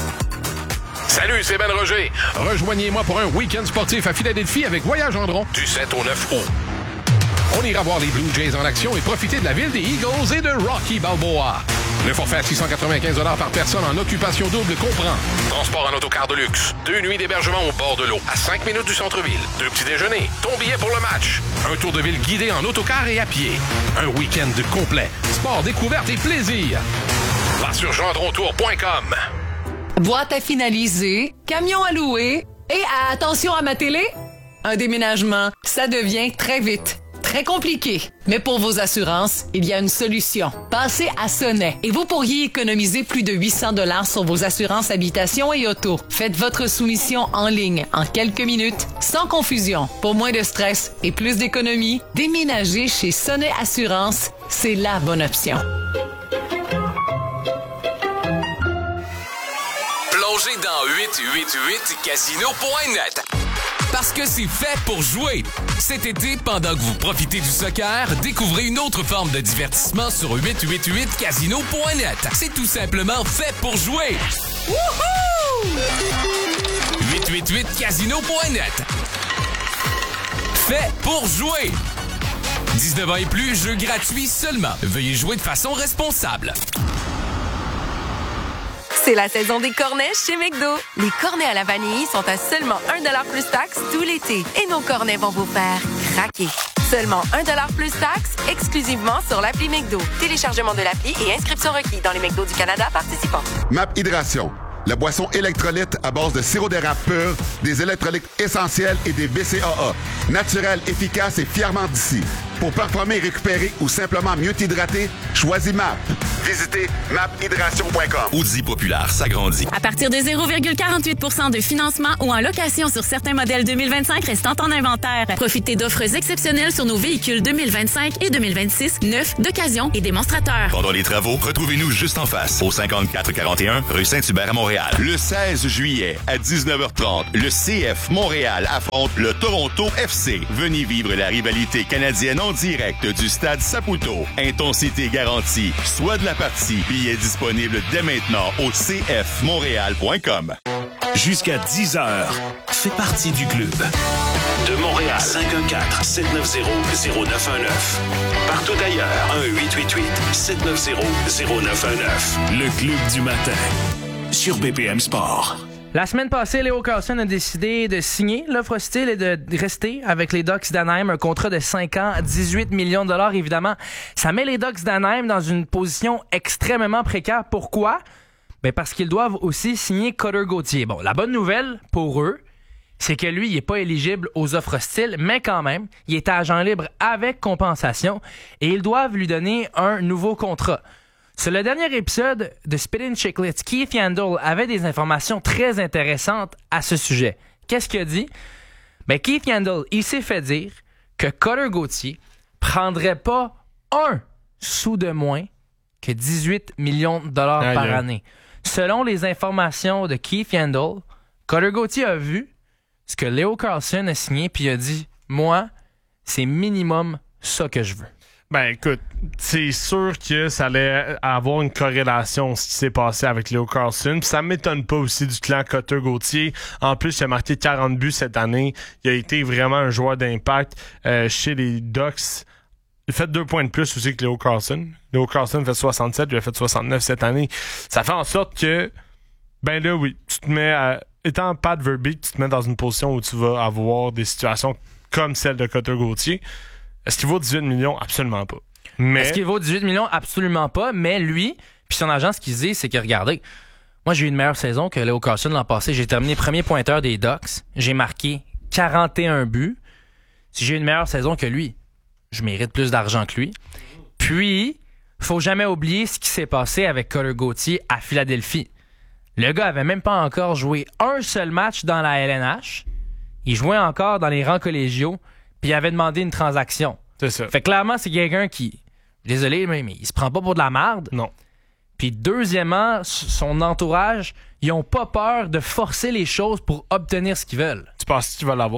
S: Salut, c'est Ben Roger. Rejoignez-moi pour un week-end sportif à Philadelphie avec Voyage Gendron du sept au neuf août. On ira voir les Blue Jays en action et profiter de la ville des Eagles et de Rocky Balboa. Le forfait à six cent quatre-vingt-quinze dollars par personne en occupation double comprend transport en autocar de luxe, deux nuits d'hébergement au bord de l'eau, à cinq minutes du centre-ville, deux petits déjeuners, ton billet pour le match, un tour de ville guidé en autocar et à pied, un week-end complet, sport, découverte et plaisir. Va sur gendron tour point com.
T: Boîte à finaliser, camion à louer et attention à ma télé, un déménagement, ça devient très vite, très compliqué. Mais pour vos assurances, il y a une solution. Passez à Sonnet et vous pourriez économiser plus de huit cents dollars sur vos assurances habitation et auto. Faites votre soumission en ligne en quelques minutes, sans confusion. Pour moins de stress et plus d'économie, déménagez chez Sonnet Assurance, c'est la bonne option.
A: Plongez dans huit cent quatre-vingt-huit casino point net. Parce que c'est fait pour jouer. Cet été, pendant que vous profitez du soccer, découvrez une autre forme de divertissement sur huit cent quatre-vingt-huit casino point net. C'est tout simplement fait pour jouer. Wouhou! huit cent quatre-vingt-huit casino point net. Fait pour jouer. dix-neuf ans et plus, jeu gratuit seulement. Veuillez jouer de façon responsable.
U: C'est la saison des cornets chez McDo. Les cornets à la vanille sont à seulement un dollar plus taxe tout l'été. Et nos cornets vont vous faire craquer. Seulement un dollar plus taxe, exclusivement sur l'appli McDo. Téléchargement de l'appli et inscription requis dans les McDo du Canada participants.
V: Map Hydration, la boisson électrolyte à base de sirop d'érable pur, des électrolytes essentiels et des B C A A. Naturel, efficace et fièrement d'ici. Pour performer, récupérer ou simplement mieux t'hydrater, choisis M A P. Visitez map hydration point com.
D: Audi Populaire s'agrandit.
Q: À partir de zéro virgule quarante-huit pour cent de financement ou en location sur certains modèles deux mille vingt-cinq restant en inventaire. Profitez d'offres exceptionnelles sur nos véhicules deux mille vingt-cinq et deux mille vingt-six, neufs, d'occasion et démonstrateurs.
D: Pendant les travaux, retrouvez-nous juste en face, au cinquante-quatre quarante et un rue Saint-Hubert à Montréal.
O: Le seize juillet à dix-neuf heures trente, le C F Montréal affronte le Toronto F C. Venez vivre la rivalité canadienne en direct du stade Saputo. Intensité garantie. Soit de la partie. Billets disponibles dès maintenant au c f montréal point com.
B: Jusqu'à dix heures, fais partie du club. De Montréal, cinq un quatre, sept neuf zéro, zéro neuf un neuf. Partout ailleurs, un huit huit huit, sept neuf zéro, zéro neuf un neuf. Le club du matin, sur B P M Sport.
C: La semaine passée, Leo Carlsson a décidé de signer l'offre hostile et de rester avec les Ducks d'Anaheim, un contrat de cinq ans, dix-huit millions de dollars. Évidemment, ça met les Ducks d'Anaheim dans une position extrêmement précaire. Pourquoi? Ben parce qu'ils doivent aussi signer Cutter Gauthier. Bon, la bonne nouvelle pour eux, c'est que lui, il n'est pas éligible aux offres hostiles, mais quand même, il est agent libre avec compensation et ils doivent lui donner un nouveau contrat. Sur le dernier épisode de Spittin' Chicklets, Keith Yandle avait des informations très intéressantes à ce sujet. Qu'est-ce qu'il a dit? Ben, Keith Yandle, il s'est fait dire que Cutter Gauthier prendrait pas un sou de moins que dix-huit millions de dollars
E: Aïe,
C: par
E: aïe.
C: année. Selon les informations de Keith Yandle, Cutter Gauthier a vu ce que Leo Carlsson a signé puis il a dit « Moi, c'est minimum ça que je veux. »
E: Ben écoute, c'est sûr que ça allait avoir une corrélation ce qui s'est passé avec Leo Carlsson. Puis ça m'étonne pas aussi du clan Cutter Gauthier. En plus, il a marqué quarante buts cette année. Il a été vraiment un joueur d'impact euh, chez les Ducks. Il a fait deux points de plus aussi que Leo Carlsson. Leo Carlsson fait soixante-sept, il a fait soixante-neuf cette année. Ça fait en sorte que, ben là oui, tu te mets à, étant Pat Verbeek, tu te mets dans une position où tu vas avoir des situations comme celle de Cutter Gauthier. Est-ce qu'il vaut dix-huit millions? Absolument pas. Mais...
C: Est-ce qu'il vaut dix-huit millions? Absolument pas. Mais lui, puis son agent, ce qu'il dit, c'est que, regardez, moi, j'ai eu une meilleure saison que Leo Carlsson l'an passé. J'ai terminé premier pointeur des Ducks. J'ai marqué quarante et un buts. Si j'ai une meilleure saison que lui, je mérite plus d'argent que lui. Puis, faut jamais oublier ce qui s'est passé avec Cutter Gauthier à Philadelphie. Le gars avait même pas encore joué un seul match dans la L N H. Il jouait encore dans les rangs collégiaux. Puis il avait demandé une transaction.
E: C'est ça.
C: Fait que clairement, c'est quelqu'un qui... Désolé, mais, mais il se prend pas pour de la merde.
E: Non.
C: Puis deuxièmement, son entourage, ils ont pas peur de forcer les choses pour obtenir ce qu'ils veulent.
E: Tu penses que tu vas l'avoir?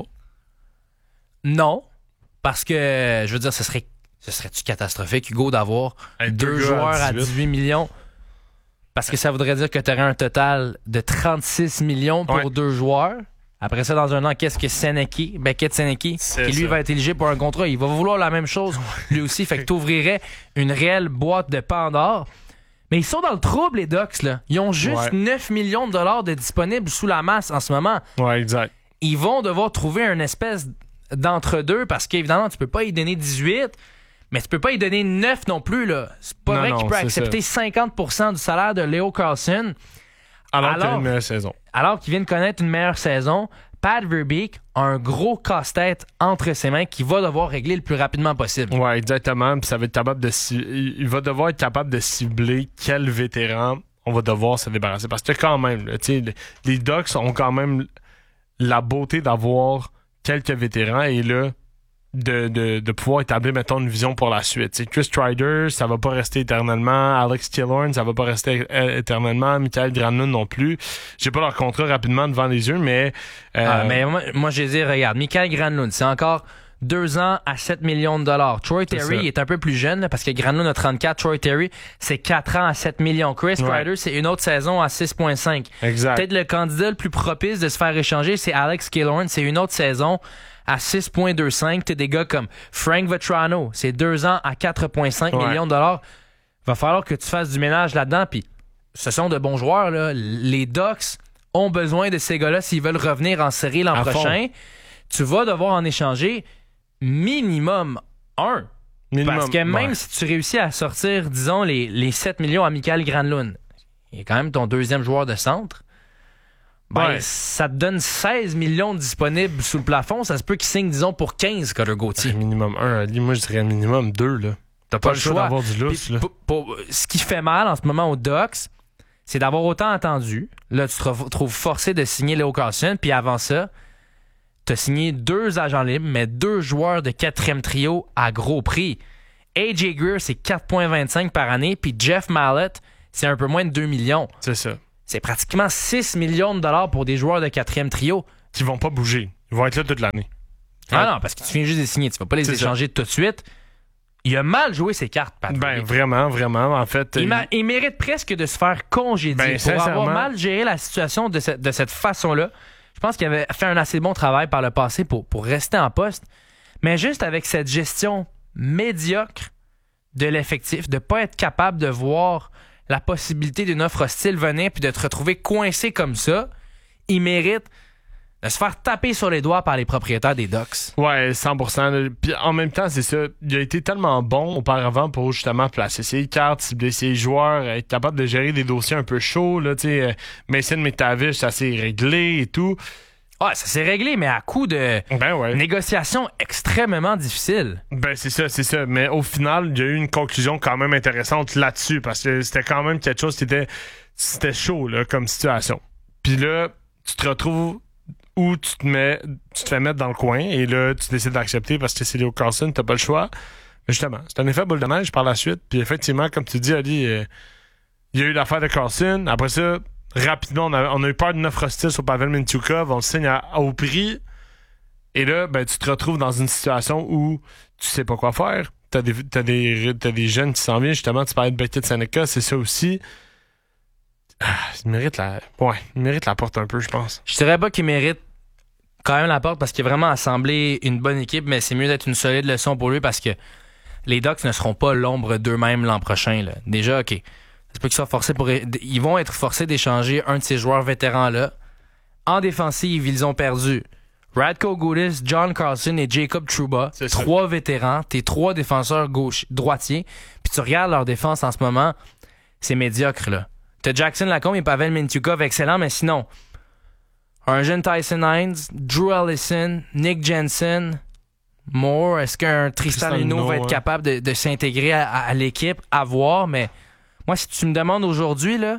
C: Non. Parce que, je veux dire, ce serait... Ce serait-tu catastrophique, Hugo, d'avoir
E: Hey,
C: deux,
E: deux gars
C: joueurs
E: à
C: à
E: dix-huit.
C: dix-huit millions? Parce que ça voudrait dire que tu aurais un total de trente-six millions pour
E: Ouais.
C: deux joueurs. Après ça, dans un an, qu'est-ce que Seneki, Beckett Seneki,
E: C'est
C: qui lui
E: ça.
C: va être éligible pour un contrat, il va vouloir la même chose lui aussi. Fait que t'ouvrirais une réelle boîte de Pandore. Mais ils sont dans le trouble, les Ducks, là. Ils ont juste
E: Ouais.
C: neuf millions de dollars de disponibles sous la masse en ce moment.
E: Ouais, exact.
C: Ils vont devoir trouver une espèce d'entre-deux parce qu'évidemment, tu peux pas y donner dix-huit, mais tu peux pas y donner neuf non plus, là. C'est pas
E: Non,
C: vrai
E: non,
C: qu'il peut
E: c'est
C: accepter cinquante pour cent du salaire de Leo Carlsson.
E: Alors, qu'il a
C: Alors-
E: une meilleure saison.
C: Alors qu'il vient de connaître une meilleure saison, Pat Verbeek a un gros casse-tête entre ses mains qu'il va devoir régler le plus rapidement possible.
E: Ouais, exactement. Puis ça va être capable de ci- il va devoir être capable de cibler quel vétéran on va devoir se débarrasser. Parce que quand même, là, tu sais, les Ducks ont quand même la beauté d'avoir quelques vétérans et là, de, de, de pouvoir établir, mettons, une vision pour la suite. T'sais, Chris Strider, ça va pas rester éternellement. Alex Killorn, ça va pas rester é- éternellement. Michael Granlund non plus. J'ai pas leur contrat rapidement devant les yeux, mais... euh,
C: Ah, mais moi, moi j'ai dit, regarde, Michael Granlund, c'est encore deux ans à sept millions de dollars. Troy
E: C'est
C: Terry
E: ça.
C: est un peu plus jeune là, parce que Granlund a trente-quatre, Troy Terry, c'est quatre ans à sept millions. Chris
E: Ouais.
C: Strider, c'est une autre saison à six virgule cinq.
E: Exact.
C: Peut-être le candidat le plus propice de se faire échanger, c'est Alex Killorn, c'est une autre saison à six virgule vingt-cinq. T'as des gars comme Frank Vetrano, c'est deux ans à quatre virgule cinq
E: Ouais.
C: millions de dollars. Va falloir que tu fasses du ménage là-dedans, puis ce sont de bons joueurs, là. Les Ducks ont besoin de ces gars-là s'ils veulent revenir en série l'an
E: À
C: prochain.
E: fond.
C: Tu vas devoir en échanger minimum un.
E: Minimum,
C: Parce que même
E: ouais.
C: si tu réussis à sortir, disons, les, les sept millions à Michael Granlund, il est quand même ton deuxième joueur de centre. Ben,
E: Ouais.
C: ça te donne seize millions disponibles sous le plafond. Ça se peut qu'il signe, disons, pour quinze, Cutter Gauthier.
E: Un minimum un. Ali, moi, je dirais un minimum deux. Là. T'as pas, pas le choix d'avoir du lousse. Là.
C: Pour, pour, ce qui fait mal en ce moment aux Ducks, c'est d'avoir autant attendu. Là, tu te retrouves forcé de signer Leo Carlson. Puis avant ça, tu as signé deux agents libres, mais deux joueurs de quatrième trio à gros prix. A J Greer, c'est quatre virgule vingt-cinq par année. Puis Jeff Mallett, c'est un peu moins de deux millions.
E: C'est ça.
C: C'est pratiquement six millions de dollars pour des joueurs de quatrième trio.
E: Qui vont pas bouger. Ils vont être là toute l'année.
C: Ah
E: ouais.
C: non, parce que tu viens juste de les signer. Tu vas pas les
E: c'est
C: échanger
E: ça.
C: tout de suite. Il a mal joué ses cartes, Patrick.
E: Ben, vraiment, vraiment. En fait,
C: il,
E: il...
C: Ma- il mérite presque de se faire congédier
E: ben,
C: pour avoir mal géré la situation de, ce- de cette façon-là. Je pense qu'il avait fait un assez bon travail par le passé pour, pour rester en poste. Mais juste avec cette gestion médiocre de l'effectif, de ne pas être capable de voir la possibilité d'une offre hostile venir puis de te retrouver coincé comme ça, il mérite de se faire taper sur les doigts par les propriétaires des Ducks.
E: Ouais, cent pour cent. Puis en même temps, c'est ça. Il a été tellement bon auparavant pour justement placer ses cartes, cibler ses joueurs, être capable de gérer des dossiers un peu chauds. Là, euh, Mason McTavish, ça s'est réglé et tout.
C: Ouais, ça s'est réglé, mais à coup de
E: ben ouais.
C: négociations extrêmement difficiles.
E: Ben c'est ça, c'est ça. Mais au final, il y a eu une conclusion quand même intéressante là-dessus parce que c'était quand même quelque chose qui était, c'était chaud là, comme situation. Puis là, tu te retrouves où tu te mets, tu te fais mettre dans le coin et là, tu décides d'accepter parce que c'est Leo Carlson, t'as pas le choix. Mais justement, c'est un effet boule de neige par la suite. Puis effectivement, comme tu dis, Ali, euh, il y a eu l'affaire de Carlson. Après ça, rapidement, on a, on a eu peur d'une offre hostile sur Pavel Mintyukov. On le signe à, au prix. Et là, ben, tu te retrouves dans une situation où tu sais pas quoi faire. T'as des, t'as des, t'as des jeunes qui s'en viennent. Justement, tu parlais de Becky de Seneca, c'est ça aussi. Ah, il mérite la... Ouais, il mérite la porte un peu, je pense.
C: Je dirais pas qu'il mérite quand même la porte parce qu'il a vraiment assemblé une bonne équipe, mais c'est mieux d'être une solide leçon pour lui parce que les Ducks ne seront pas l'ombre d'eux-mêmes l'an prochain. Là. Déjà, OK. C'est pas qu'ils soient forcés pour... Ils vont être forcés d'échanger un de ces joueurs vétérans-là. En défensive, ils ont perdu Radko Gudas, John Carlson et Jacob Trouba.
E: C'est
C: trois
E: ça.
C: vétérans, tes trois défenseurs gauche, droitiers. Puis tu regardes leur défense en ce moment, c'est médiocre, là. T'as Jackson Lacombe et Pavel Mintyukov, excellent, mais sinon, un jeune Tyson Hines, Drew Allison, Nick Jensen, Moore, est-ce qu'un Tristan Luneau va être
E: ouais.
C: capable de, de s'intégrer à, à, à l'équipe? À voir, mais moi, si tu me demandes aujourd'hui, là,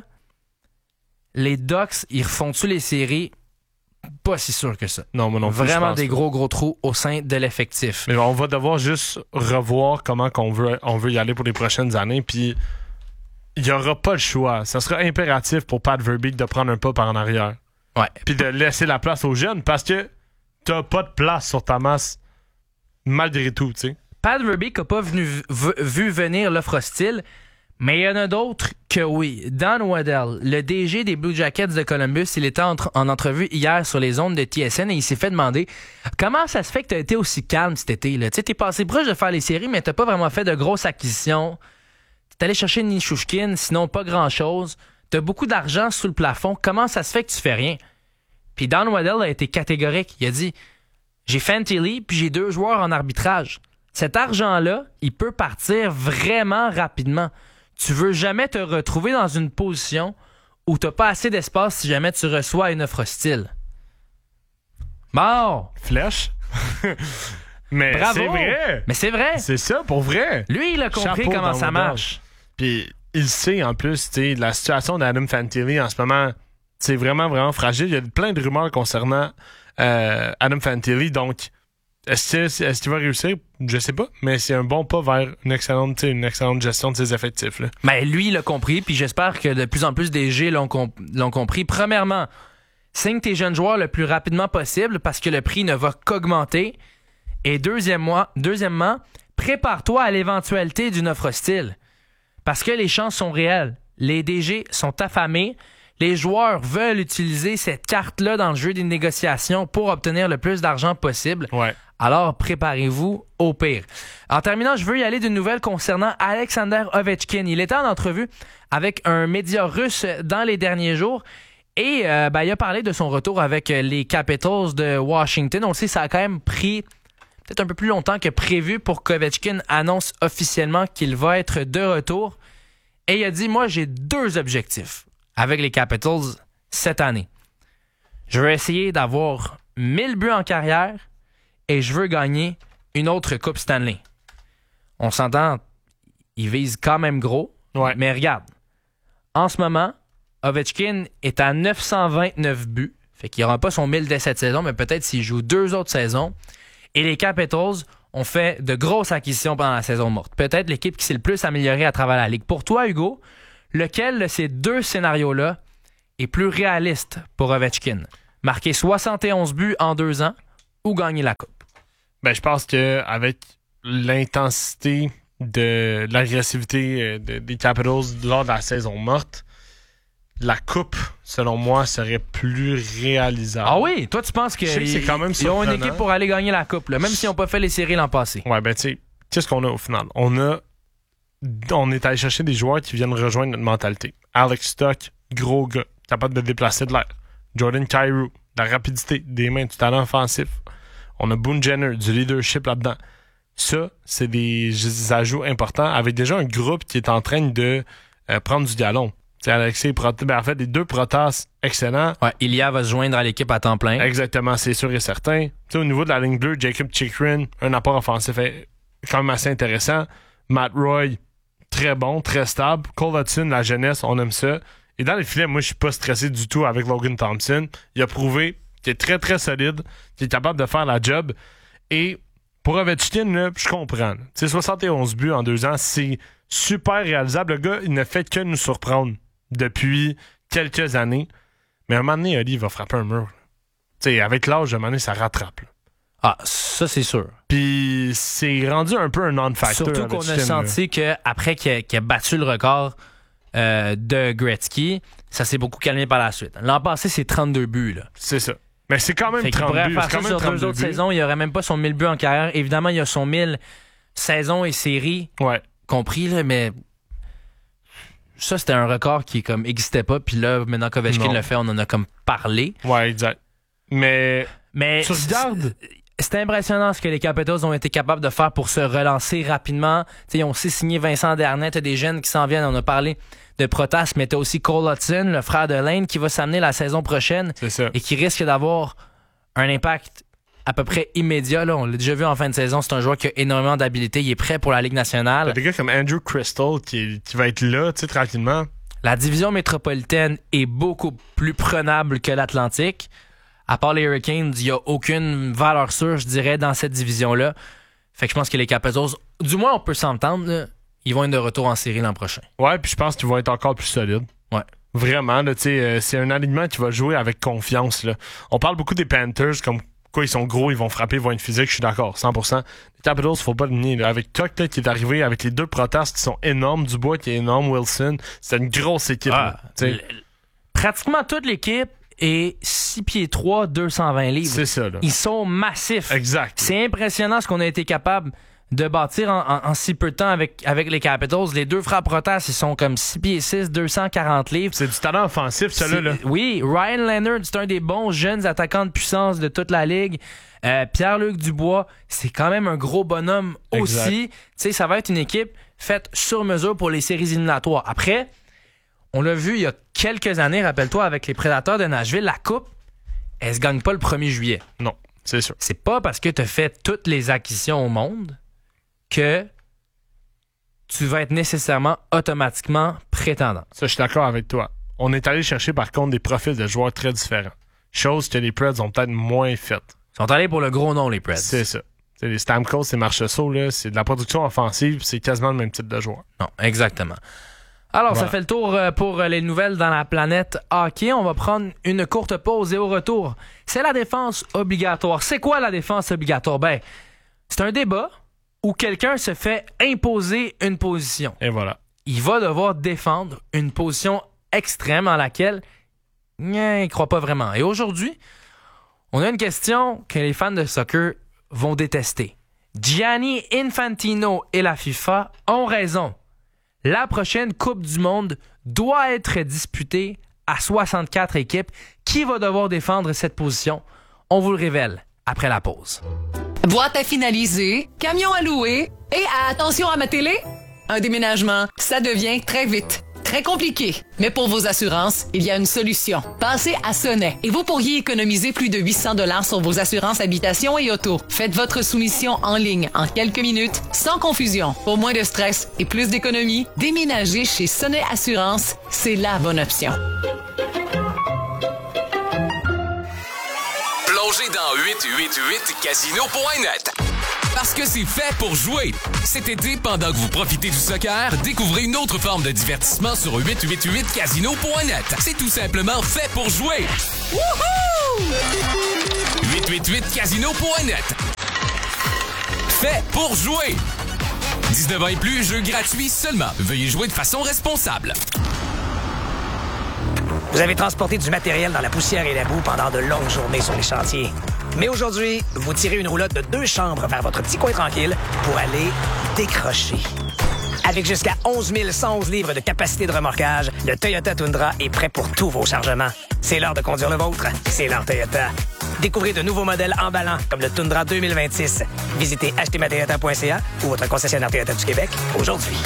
C: les Ducks, ils refont-tu les séries? Pas si sûr que ça.
E: Non, mais non plus,
C: Vraiment
E: je pense
C: des
E: pas.
C: gros, gros trous au sein de l'effectif.
E: Mais on va devoir juste revoir comment qu'on veut, on veut y aller pour les prochaines années, puis il n'y aura pas le choix. Ça sera impératif pour Pat Verbeek de prendre un pas par en arrière.
C: Ouais.
E: Puis de laisser la place aux jeunes, parce que t'as pas de place sur ta masse, malgré tout, tu sais.
C: Pat Verbeek n'a pas venu, v- vu venir l'offre hostile, mais il y en a d'autres que oui. Don Waddell, le D G des Blue Jackets de Columbus, il était en, en entrevue hier sur les ondes de T S N et il s'est fait demander comment ça se fait que tu as été aussi calme cet été. Tu sais, t'es passé proche de faire les séries, mais t'as pas vraiment fait de grosses acquisitions. T'es allé chercher Nishushkin, sinon pas grand-chose. T'as beaucoup d'argent sous le plafond. Comment ça se fait que tu fais rien? Puis Don Waddell a été catégorique. Il a dit j'ai Fantilli puis j'ai deux joueurs en arbitrage. Cet argent-là, il peut partir vraiment rapidement. Tu veux jamais te retrouver dans une position où t'as pas assez d'espace si jamais tu reçois une offre hostile. Bon!
E: Flèche. Mais
C: Bravo!
E: c'est vrai.
C: Mais c'est vrai.
E: C'est ça, pour vrai.
C: Lui, il a compris
E: Chapeau
C: comment
E: Don
C: ça
E: Waddell.
C: marche.
E: Puis il sait en plus, tu sais, la situation d'Adam Fantilli en ce moment, c'est vraiment, vraiment fragile. Il y a plein de rumeurs concernant euh, Adam Fantilli, donc est-ce, que, est-ce qu'il va réussir? Je sais pas, mais c'est un bon pas vers une excellente, une excellente gestion de ses effectifs. Là.
C: Ben, lui, il l'a compris, puis j'espère que de plus en plus des G l'ont, comp- l'ont compris. Premièrement, signe tes jeunes joueurs le plus rapidement possible parce que le prix ne va qu'augmenter. Et deuxièmement, deuxièmement, prépare-toi à l'éventualité d'une offre hostile. Parce que les chances sont réelles. Les D G sont affamés. Les joueurs veulent utiliser cette carte-là dans le jeu des négociations pour obtenir le plus d'argent possible.
E: Ouais.
C: Alors, préparez-vous au pire. En terminant, je veux y aller d'une nouvelle concernant Alexander Ovechkin. Il était en entrevue avec un média russe dans les derniers jours et euh, ben, il a parlé de son retour avec les Capitals de Washington. On le sait, ça a quand même pris peut-être un peu plus longtemps que prévu pour qu'Ovechkin annonce officiellement qu'il va être de retour. Et il a dit, moi, j'ai deux objectifs avec les Capitals cette année. Je veux essayer d'avoir mille buts en carrière et je veux gagner une autre Coupe Stanley. On s'entend, il vise quand même gros,
E: ouais.
C: mais regarde, en ce moment, Ovechkin est à neuf cent vingt-neuf buts, fait qu'il n'aura pas son mille dès cette saison, mais peut-être s'il joue deux autres saisons. Et les Capitals ont fait de grosses acquisitions pendant la saison morte. Peut-être l'équipe qui s'est le plus améliorée à travers la Ligue. Pour toi, Hugo, lequel de ces deux scénarios-là est plus réaliste pour Ovechkin? Marquer soixante et onze buts en deux ans ou gagner la Coupe?
E: Ben, je pense qu'avec l'intensité de l'agressivité de, des Capitals lors de la saison morte, la Coupe, selon moi, serait plus réalisable.
C: Ah oui? Toi, tu penses qu'ils
E: c'est quand même
C: ont une équipe pour aller gagner la Coupe, là, même s'ils n'ont pas fait les séries l'an passé.
E: Ouais, ben tu sais, qu'est-ce qu'on a au final? On a on est allé chercher des joueurs qui viennent rejoindre notre mentalité. Alex Stock, gros gars, capable de déplacer de l'air. Jordan Kyrou, de la rapidité, des mains, du talent offensif. On a Boone Jenner, du leadership là-dedans. Ça, c'est des, des ajouts importants avec déjà un groupe qui est en train de euh, prendre du galon. C'est Alexis Protas, ben en fait, les deux Protas excellents.
C: Ouais, Ilya va se joindre à l'équipe à temps plein.
E: Exactement, c'est sûr et certain. T'sais, au niveau de la ligne bleue, Jacob Chikrin, un apport offensif est quand même assez intéressant. Matt Roy, très bon, très stable. Cole Hudson, la jeunesse, on aime ça. Et dans les filets, moi, je suis pas stressé du tout avec Logan Thompson. Il a prouvé qu'il est très, très solide, qu'il est capable de faire la job. Et pour Ovechkin, là, je comprends. T'sais, soixante et onze buts en deux ans, c'est super réalisable. Le gars, il ne fait que nous surprendre depuis quelques années. Mais à un moment donné, Ali, il va frapper un mur. T'sais, avec l'âge, à un moment donné, ça rattrape. Là.
C: Ah, ça, c'est sûr.
E: Puis c'est rendu un peu un non-factor.
C: Surtout qu'on a senti qu'après qu'il a, qu'il a battu le record euh, de Gretzky, ça s'est beaucoup calmé par la suite. L'an passé, c'est trente-deux buts. Là.
E: C'est ça. Mais c'est quand même
C: fait
E: trente buts.
C: Il pourrait faire ça sur deux autres buts. Saisons. Il n'y aurait même pas son mille buts en carrière. Évidemment, il y a son mille saisons et séries
E: ouais.
C: compris, là, mais ça, c'était un record qui comme n'existait pas. Puis là, maintenant qu'Ovechkin le fait, on en a comme parlé.
E: Ouais, exact. Mais,
C: mais
E: tu regardes...
C: C'est impressionnant ce que les Capitals ont été capables de faire pour se relancer rapidement. T'sais, ils ont aussi signé Vincent Desharnais. T'as des jeunes qui s'en viennent. On a parlé de Protas, mais t'as aussi Cole Hudson, le frère de Lane, qui va s'amener la saison prochaine et qui risque d'avoir un impact à peu près immédiat. Là. On l'a déjà vu en fin de saison. C'est un joueur qui a énormément d'habilité. Il est prêt pour la Ligue nationale.
E: T'as des gars comme Andrew Crystal qui, qui va être là tranquillement.
C: La division métropolitaine est beaucoup plus prenable que l'Atlantique. À part les Hurricanes, il n'y a aucune valeur sûre, je dirais, dans cette division-là. Fait que je pense que les Capitals, du moins on peut s'entendre, là, ils vont être de retour en série l'an prochain.
E: Ouais, puis je pense qu'ils vont être encore plus solides.
C: Ouais.
E: Vraiment, là, euh, c'est un alignement qui va jouer avec confiance. Là. On parle beaucoup des Panthers, comme quoi ils sont gros, ils vont frapper, ils vont être physiques, je suis d'accord, cent pour cent. Les Capitals, faut pas le nier. Là. Avec Tuck là, qui est arrivé, avec les deux Protas qui sont énormes, Dubois qui est énorme, Wilson, c'est une grosse équipe.
C: Ah,
E: là,
C: l- pratiquement toute l'équipe et six pieds trois, deux cent vingt livres.
E: C'est ça, là.
C: Ils sont massifs.
E: Exact.
C: C'est impressionnant ce qu'on a été capable de bâtir en, en, en si peu de temps avec, avec les Capitals. Les deux frères Protas, ils sont comme six pieds six, deux cent quarante livres.
E: C'est du talent offensif, ça, là.
C: Oui, Ryan Leonard, c'est un des bons jeunes attaquants de puissance de toute la Ligue. Euh, Pierre-Luc Dubois, c'est quand même un gros bonhomme
E: exact.
C: Aussi. Tu sais, ça va être une équipe faite sur mesure pour les séries éliminatoires. Après, on l'a vu il y a quelques années, rappelle-toi, avec les Prédateurs de Nashville, la Coupe, elle se gagne pas le premier juillet.
E: Non, c'est sûr.
C: C'est pas parce que tu as fait toutes les acquisitions au monde que tu vas être nécessairement automatiquement prétendant.
E: Ça, je suis d'accord avec toi. On est allé chercher, par contre, des profils de joueurs très différents. Chose que les Preds ont peut-être moins faite.
C: Ils sont allés pour le gros nom, les Preds.
E: C'est ça. T'sais, les Stamkos, c'est Marchessault, là, c'est de la production offensive, c'est quasiment le même type de joueur.
C: Non, exactement. Alors, voilà. Ça fait le tour pour les nouvelles dans la planète hockey. On va prendre une courte pause et au retour, c'est la défense obligatoire. C'est quoi la défense obligatoire? Ben, c'est un débat où quelqu'un se fait imposer une position.
E: Et voilà.
C: Il va devoir défendre une position extrême en laquelle il ne croit pas vraiment. Et aujourd'hui, on a une question que les fans de soccer vont détester. Gianni Infantino et la FIFA ont raison. La prochaine Coupe du Monde doit être disputée à soixante-quatre équipes. Qui va devoir défendre cette position? On vous le révèle après la pause.
T: Boîte à finaliser, camion à louer et attention à ma télé, un déménagement, ça devient très vite, très compliqué. Mais pour vos assurances, il y a une solution. Passez à Sonnet et vous pourriez économiser plus de huit cents dollars sur vos assurances habitation et auto. Faites votre soumission en ligne en quelques minutes, sans confusion. Pour moins de stress et plus d'économie, déménager chez Sonnet Assurance, c'est la bonne option.
A: Plongez dans huit huit huit casino point net. Parce que c'est fait pour jouer. Cet été, pendant que vous profitez du soccer, découvrez une autre forme de divertissement sur huit huit huit casino point net. C'est tout simplement fait pour jouer. Wouhou! huit huit huit casino point net. Fait pour jouer. dix-neuf ans et plus, jeu gratuit seulement. Veuillez jouer de façon responsable.
R: Vous avez transporté du matériel dans la poussière et la boue pendant de longues journées sur les chantiers. Mais aujourd'hui, vous tirez une roulotte de deux chambres vers votre petit coin tranquille pour aller décrocher. Avec jusqu'à onze mille cent onze livres de capacité de remorquage, le Toyota Tundra est prêt pour tous vos chargements. C'est l'heure de conduire le vôtre. C'est l'heure Toyota. Découvrez de nouveaux modèles emballants comme le Tundra deux mille vingt-six. Visitez acheter ma toyota point c a ou votre concessionnaire Toyota du Québec aujourd'hui.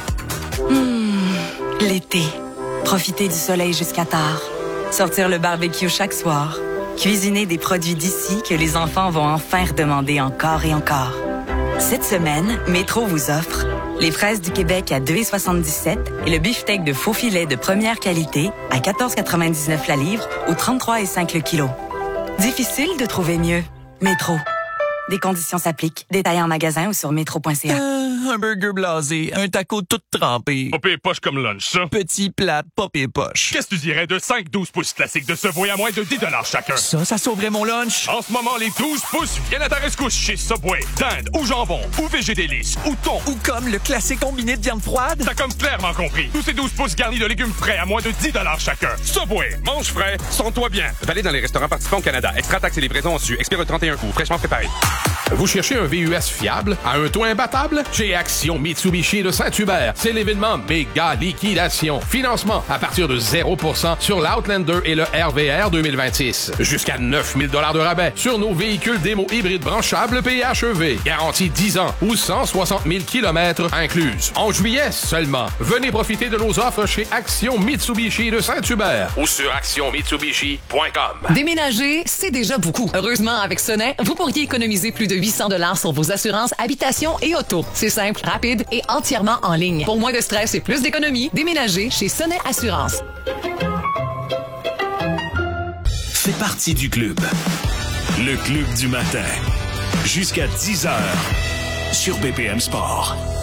F: Mmh, l'été. Profiter du soleil jusqu'à tard. Sortir le barbecue chaque soir. Cuisiner des produits d'ici que les enfants vont enfin redemander encore et encore. Cette semaine, Métro vous offre les fraises du Québec à deux soixante-dix-sept et le beefsteak de faux filet de première qualité à quatorze quatre-vingt-dix-neuf la livre ou trente-trois virgule cinq le kilo. Difficile de trouver mieux. Métro. Des conditions s'appliquent. Détails en magasin ou sur métro point c a.
G: Euh, un burger blasé, un taco tout trempé.
W: Pas pire poche comme lunch, ça.
G: Petit plat, pas pire poche.
W: Qu'est-ce que tu dirais de cinq douze pouces classiques de Subway à moins de dix dollars chacun?
G: Ça, ça sauverait mon lunch.
W: En ce moment, les douze pouces viennent à ta rescousse chez Subway. Dinde ou jambon, ou végédélice, ou thon.
G: Ou comme le classique combiné de viande froide.
W: T'as comme clairement compris. Tous ces douze pouces garnis de légumes frais à moins de dix dollars chacun. Subway, mange frais, sens-toi bien.
X: Valide dans les restaurants participants au Canada. Extra taxes et livraison en su. Expire le trente et un août. Fraîchement préparé.
S: Vous cherchez un V U S fiable à un taux imbattable? Chez Action Mitsubishi de Saint-Hubert, c'est l'événement méga liquidation. Financement à partir de zéro pour cent sur l'Outlander et le R V R deux mille vingt-six. Jusqu'à neuf mille dollars de rabais sur nos véhicules démo hybrides branchables P H E V. Garantie dix ans ou cent soixante mille kilomètres incluses. En juillet seulement, venez profiter de nos offres chez Action Mitsubishi de Saint-Hubert ou sur action mitsubishi point com.
T: Déménager, c'est déjà beaucoup. Heureusement, avec Sonnet, vous pourriez économiser plus de huit cents dollars sur vos assurances habitation et auto. C'est simple, rapide et entièrement en ligne. Pour moins de stress et plus d'économie, déménagez chez Sonnet Assurance.
B: Fais partie du club. Le club du matin. Jusqu'à dix heures sur B P M Sport.